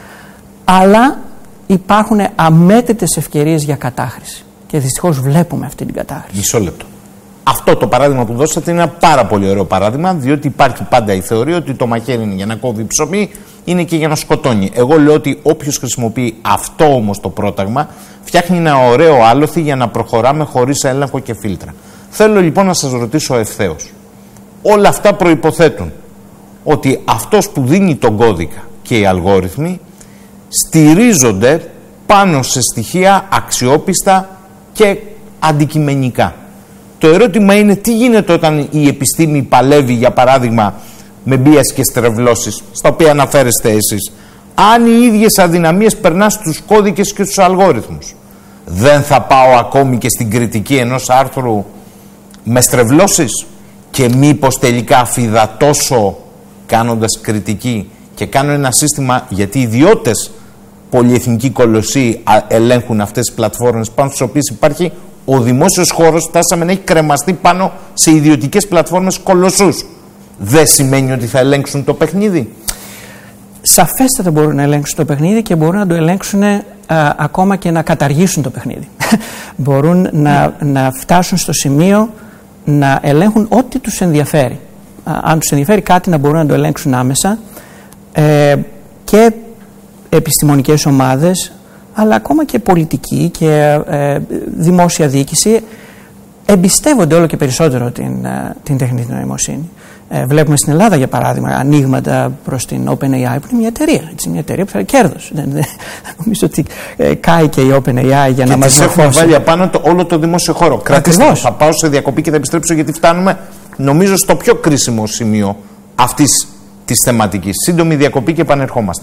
Αλλά υπάρχουν αμέτρητες ευκαιρίες για κατάχρηση. Και δυστυχώς βλέπουμε αυτή την κατάχρηση. Μισό λεπτό. Αυτό το παράδειγμα που δώσατε είναι ένα πάρα πολύ ωραίο παράδειγμα, διότι υπάρχει πάντα η θεωρία ότι το μαχαίρι είναι για να κόβει ψωμί, είναι και για να σκοτώνει. Εγώ λέω ότι όποιος χρησιμοποιεί αυτό όμως το πρόταγμα, φτιάχνει ένα ωραίο άλοθη για να προχωράμε χωρίς έλεγχο και φίλτρα. Θέλω λοιπόν να σας ρωτήσω ευθέως. Όλα αυτά προϋποθέτουν ότι αυτός που δίνει τον κώδικα και οι αλγόριθμοι στηρίζονται πάνω σε στοιχεία αξιόπιστα και αντικειμενικά. Το ερώτημα είναι τι γίνεται όταν η επιστήμη παλεύει, για παράδειγμα, με μπίας και στρεβλώσεις, στα οποία αναφέρεστε εσείς. Αν οι ίδιες αδυναμίες περνά στους κώδικες και στους αλγόριθμους, δεν θα πάω ακόμη και στην κριτική ενός άρθρου με στρεβλώσεις? Και μήπως τελικά αφιδατώσω κάνοντας κριτική και κάνω ένα σύστημα, γιατί οι ιδιώτες πολυεθνικοί κολοσσοί ελέγχουν αυτές τις πλατφόρμες πάνω στις οποίες υπάρχει ο δημόσιος χώρος, φτάσαμε να έχει κρεμαστεί πάνω σε ιδιωτικές πλατφόρμες κολοσσούς. Δεν σημαίνει ότι θα ελέγξουν το παιχνίδι? Σαφέστατα μπορούν να ελέγξουν το παιχνίδι και μπορούν να το ελέγξουν α, ακόμα και να καταργήσουν το παιχνίδι. Μπορούν να, να φτάσουν στο σημείο να ελέγχουν ό,τι τους ενδιαφέρει. Α, αν τους ενδιαφέρει κάτι, να μπορούν να το ελέγξουν άμεσα, ε, και επιστημονικές ομάδες, αλλά ακόμα και πολιτική και ε, δημόσια διοίκηση εμπιστεύονται όλο και περισσότερο την, ε, την τεχνητή νοημοσύνη. Ε, βλέπουμε στην Ελλάδα, για παράδειγμα, ανοίγματα προς την OpenAI, που είναι μια εταιρεία, έτσι, μια εταιρεία που θέλει κέρδος. Δεν, δεν, νομίζω ότι ε, κάει και η OpenAI για και να μας δώσει. Και έχουμε βάλει απάνω το, όλο το δημόσιο χώρο. Κρατήστε, θα πάω σε διακοπή και θα επιστρέψω, γιατί φτάνουμε, νομίζω, στο πιο κρίσιμο σημείο αυτής της θεματικής. Σύντομη διακοπή και επανερχόμαστε.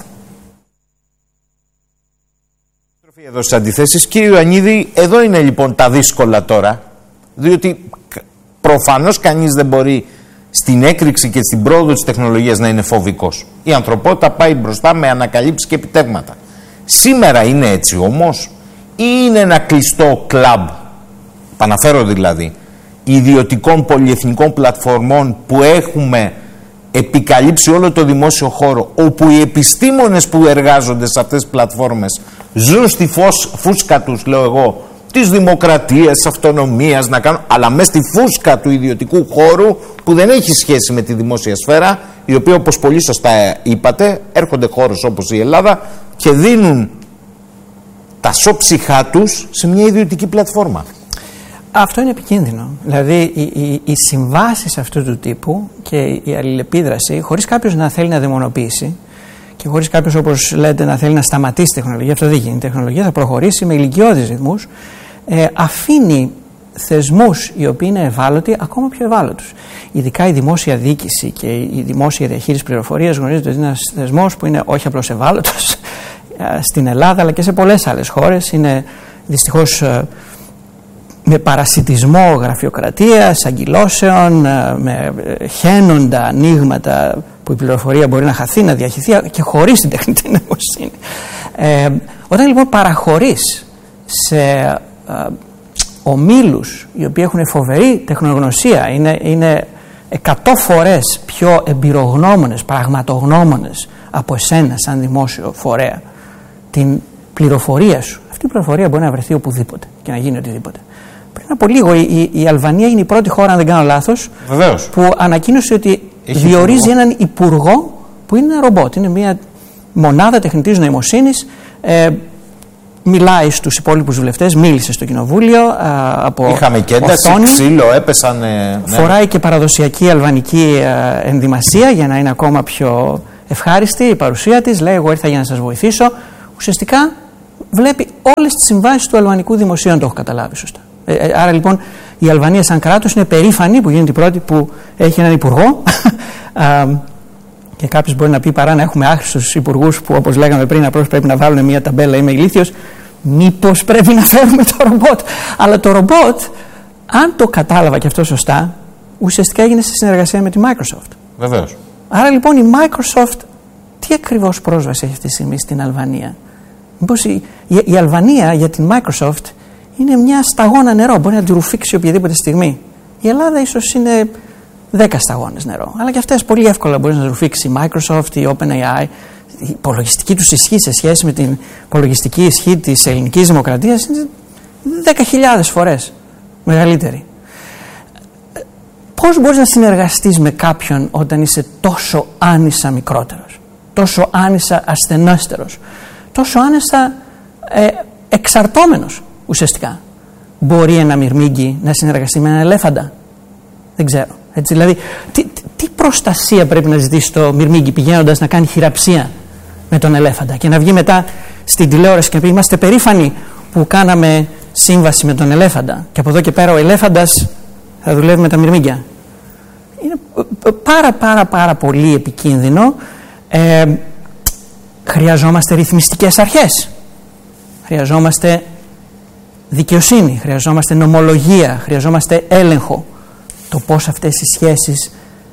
Εδώ στις αντιθέσεις. Κύριε Ιωαννίδη, εδώ είναι λοιπόν τα δύσκολα τώρα, διότι προφανώς κανείς δεν μπορεί στην έκρηξη και στην πρόοδο της τεχνολογίας να είναι φοβικός. Η ανθρωπότητα πάει μπροστά με ανακαλύψεις και επιτεύγματα. Σήμερα είναι έτσι όμως, ή είναι ένα κλειστό κλαμπ, παναφέρω δηλαδή, ιδιωτικών πολυεθνικών πλατφορμών που έχουμε επικαλύψει όλο το δημόσιο χώρο, όπου οι επιστήμονες που εργάζονται σε αυτές τις πλατφόρμες ζουν στη φως, φούσκα τους, λέω εγώ, της δημοκρατίας, της αυτονομίας, να κάνουν, αλλά μέσα στη φούσκα του ιδιωτικού χώρου που δεν έχει σχέση με τη δημόσια σφαίρα, η οποία, όπως πολύ σωστά είπατε, έρχονται χώρες όπως η Ελλάδα και δίνουν τα σώψυχά τους σε μια ιδιωτική πλατφόρμα. Αυτό είναι επικίνδυνο. Δηλαδή οι, οι, οι συμβάσεις αυτού του τύπου και η αλληλεπίδραση, χωρίς κάποιος να θέλει να δαιμονοποιήσει και χωρίς κάποιος, όπως λέτε, να θέλει να σταματήσει τη τεχνολογία, αυτό δεν γίνει. Η τεχνολογία θα προχωρήσει με ηλικιώδεις ρυθμούς, ε, αφήνει θεσμούς οι οποίοι είναι ευάλωτοι ακόμα πιο ευάλωτους. Ειδικά η δημόσια διοίκηση και η δημόσια διαχείριση πληροφορίας γνωρίζετε ότι είναι ένας θεσμός που είναι όχι απλώς ευάλωτος στην Ελλάδα αλλά και σε πολλές άλλες χώρες. Είναι δυστυχώς με παρασιτισμό γραφειοκρατίας, αγκυλώσεων, με χαίνοντα ανοίγματα που η πληροφορία μπορεί να χαθεί, να διαχυθεί και χωρίς την τεχνητή νοημοσύνη. Ε, όταν λοιπόν παραχωρείς σε ε, ομίλους οι οποίοι έχουν φοβερή τεχνογνωσία, είναι, είναι εκατό φορές πιο εμπειρογνώμονες, πραγματογνώμονες από εσένα σαν δημόσιο φορέα, την πληροφορία σου, αυτή η πληροφορία μπορεί να βρεθεί οπουδήποτε και να γίνει οτιδήποτε. Πριν από λίγο η, η, η Αλβανία είναι η πρώτη χώρα, αν δεν κάνω λάθος, βεβαίως, που ανακοίνωσε ότι έχει διορίζει υπουργό. έναν υπουργό που είναι ένα ρομπότ. Είναι μια μονάδα τεχνητής νοημοσύνης, ε, μιλάει στους υπόλοιπους βουλευτές, μίλησε στο κοινοβούλιο από Είχαμε και ένταση, οθόνη, ξύλο, έπεσαν. Ναι. Φοράει και παραδοσιακή αλβανική ενδυμασία για να είναι ακόμα πιο ευχάριστη η παρουσία της. Λέει: εγώ ήρθα για να σας βοηθήσω. Ουσιαστικά βλέπει όλες τις συμβάσεις του αλβανικού δημοσίου, αν το έχω καταλάβει σωστά. Ε, άρα λοιπόν η Αλβανία σαν κράτος είναι περήφανη που γίνεται η πρώτη που έχει έναν υπουργό. Και κάποιος μπορεί να πει, παρά να έχουμε άχρηστους υπουργούς που, όπως λέγαμε πριν, απλώς πρέπει να βάλουν μια ταμπέλα, είμαι ηλίθιος, μήπως πρέπει να φέρουμε το ρομπότ. Αλλά το ρομπότ, αν το κατάλαβα και αυτό σωστά, ουσιαστικά έγινε σε συνεργασία με τη Microsoft. Βεβαίως. Άρα λοιπόν η Microsoft τι ακριβώς πρόσβαση έχει αυτή τη στιγμή στην Αλβανία? Μήπως η, η, η Αλβανία για την Microsoft είναι μια σταγόνα νερό, μπορεί να τη ρουφήξει οποιαδήποτε στιγμή. Η Ελλάδα ίσως είναι δέκα σταγόνες νερό. Αλλά και αυτές πολύ εύκολα μπορεί να ρουφήξει η Microsoft, η OpenAI. Η υπολογιστική τους ισχύ σε σχέση με την υπολογιστική ισχύ της ελληνικής δημοκρατίας είναι δέκα χιλιάδες φορές μεγαλύτερη. Πώς μπορείς να συνεργαστείς με κάποιον όταν είσαι τόσο άνισα μικρότερος, τόσο άνισα ασθενέστερος, τόσο άνισα ε, εξαρτώμενος ουσιαστικά? Μπορεί ένα μυρμήγκι να συνεργαστεί με έναν ελέφαντα? Δεν ξέρω. Έτσι, δηλαδή, τι, τι προστασία πρέπει να ζητήσει το μυρμήγκι πηγαίνοντας να κάνει χειραψία με τον ελέφαντα και να βγει μετά στην τηλεόραση και να πει: είμαστε περήφανοι που κάναμε σύμβαση με τον ελέφαντα και από εδώ και πέρα ο ελέφαντας θα δουλεύει με τα μυρμήγκια. Είναι πάρα πάρα πάρα πολύ επικίνδυνο. Ε, χρειαζόμαστε ρυθμιστικές αρχές, χρειαζόμαστε δικαιοσύνη, χρειαζόμαστε νομολογία, χρειαζόμαστε έλεγχο. Το πώς αυτές οι σχέσεις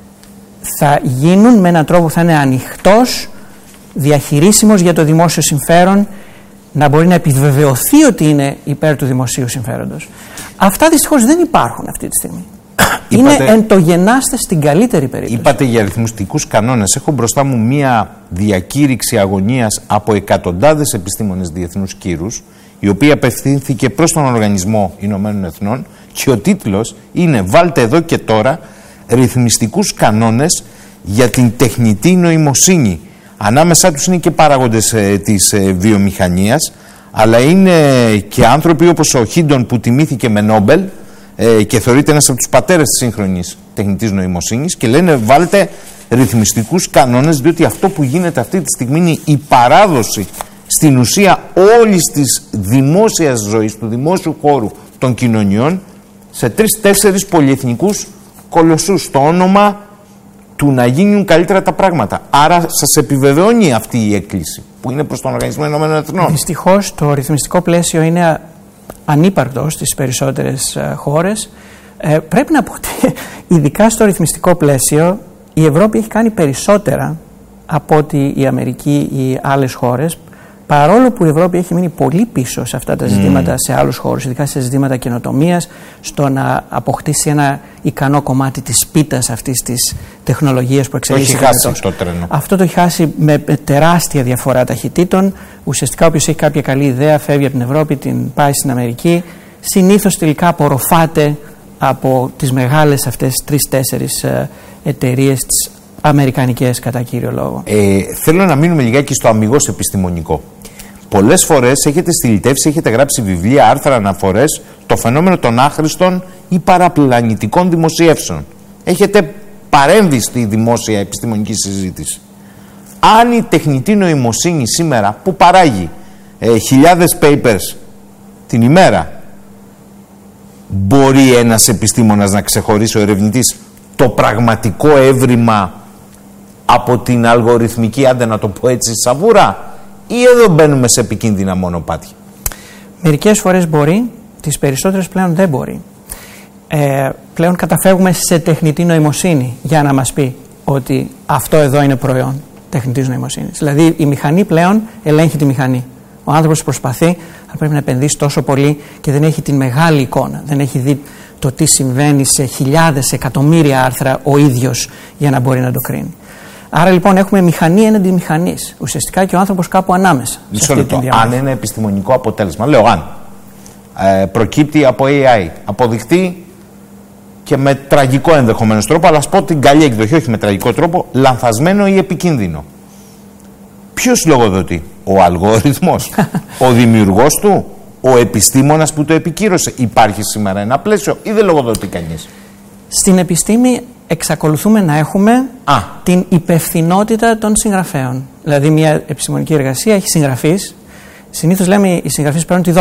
θα γίνουν με έναν τρόπο που θα είναι ανοιχτός, διαχειρίσιμος για το δημόσιο συμφέρον, να μπορεί να επιβεβαιωθεί ότι είναι υπέρ του δημοσίου συμφέροντος. Αυτά δυστυχώς δεν υπάρχουν αυτή τη στιγμή. Είπατε, είναι εντογενάστε στην καλύτερη περίπτωση. Είπατε για ρυθμιστικούς κανόνες. Έχω μπροστά μου μία διακήρυξη αγωνίας από εκατοντάδες επιστήμονες διεθνούς κύρους, η οποία απευθύνθηκε προς τον Οργανισμό Ηνωμένων Εθνών και ο τίτλος είναι «Βάλτε εδώ και τώρα ρυθμιστικούς κανόνες για την τεχνητή νοημοσύνη». Ανάμεσά τους είναι και παράγοντες ε, της ε, βιομηχανίας, αλλά είναι και άνθρωποι όπως ο Χίντον που τιμήθηκε με Νόμπελ ε, και θεωρείται ένας από τους πατέρες της σύγχρονης τεχνητής νοημοσύνης, και λένε βάλτε ρυθμιστικούς κανόνες, διότι αυτό που γίνεται αυτή τη στιγμή είναι η παράδοση στην ουσία όλης της δημόσιας ζωής, του δημόσιου χώρου των κοινωνιών, σε τρεις-τέσσερις πολυεθνικούς κολοσσούς, στο όνομα του να γίνουν καλύτερα τα πράγματα. Άρα σας επιβεβαιώνει αυτή η έκκληση που είναι προς τον Οργανισμό Ηνωμένων Εθνών. Δυστυχώς το ρυθμιστικό πλαίσιο είναι ανύπαρκτο στις περισσότερες uh, χώρες. Ε, πρέπει να πω ότι ειδικά στο ρυθμιστικό πλαίσιο η Ευρώπη έχει κάνει περισσότερα από ότι η Αμερική ή άλλες χώρες, παρόλο που η Ευρώπη έχει μείνει πολύ πίσω σε αυτά τα ζητήματα mm. σε άλλους χώρους, ειδικά σε ζητήματα καινοτομίας, στο να αποκτήσει ένα ικανό κομμάτι της πίτας αυτής της τεχνολογίας που εξελίσσεται. Το έχει χάσει το τρένο. Αυτό το έχει χάσει με τεράστια διαφορά ταχυτήτων. Ουσιαστικά όποιος έχει κάποια καλή ιδέα φεύγει από την Ευρώπη, την πάει στην Αμερική. Συνήθως τελικά απορροφάται από τις μεγάλες αυτές τρεις-τέσσερις εταιρείες, τις αμερικανικές κατά κύριο λόγο. Ε, θέλω να μείνουμε λιγάκι στο αμιγώς επιστημονικό. Πολλές φορές έχετε στυλιτεύσει, έχετε γράψει βιβλία, άρθρα, αναφορές, το φαινόμενο των άχρηστων ή παραπλανητικών δημοσιεύσεων. Έχετε παρέμβει στη δημόσια επιστημονική συζήτηση. Αν η τεχνητή νοημοσύνη σήμερα που παράγει ε, χιλιάδες papers την ημέρα, μπορεί ένας επιστήμονας να ξεχωρίσει, ο ερευνητής, το πραγματικό έβριμα από την αλγοριθμική, άντε να το πω έτσι, σαβούρα, ή εδώ μπαίνουμε σε επικίνδυνα μονοπάτια? Μερικές φορές μπορεί, τις περισσότερες πλέον δεν μπορεί. Ε, πλέον καταφεύγουμε σε τεχνητή νοημοσύνη για να μας πει ότι αυτό εδώ είναι προϊόν τεχνητής νοημοσύνης. Δηλαδή η μηχανή πλέον ελέγχει τη μηχανή. Ο άνθρωπος προσπαθεί, αλλά πρέπει να επενδύσει τόσο πολύ και δεν έχει την μεγάλη εικόνα. Δεν έχει δει το τι συμβαίνει σε χιλιάδες, εκατομμύρια άρθρα ο ίδιος για να μπορεί να το κρίνει. Άρα λοιπόν έχουμε μηχανή έναντι μηχανής. Ουσιαστικά και ο άνθρωπος κάπου ανάμεσα. Μισό λεπτό. Αν ένα επιστημονικό αποτέλεσμα, λέω αν, ε, προκύπτει από έι άι, αποδειχτεί και με τραγικό ενδεχομένως τρόπο, αλλά ας πω την καλή εκδοχή, όχι με τραγικό τρόπο, λανθασμένο ή επικίνδυνο. Ποιος λογοδοτεί? Ο αλγόριθμος, ο δημιουργός του, ο επιστήμονας που το επικύρωσε. Υπάρχει σήμερα ένα πλαίσιο ή δεν λογοδοτεί κανείς? Στην επιστήμη εξακολουθούμε να έχουμε Α. την υπευθυνότητα των συγγραφέων. Δηλαδή μια επιστημονική εργασία έχει συγγραφείς. Συνήθως λέμε οι συγγραφείς παίρνουν τη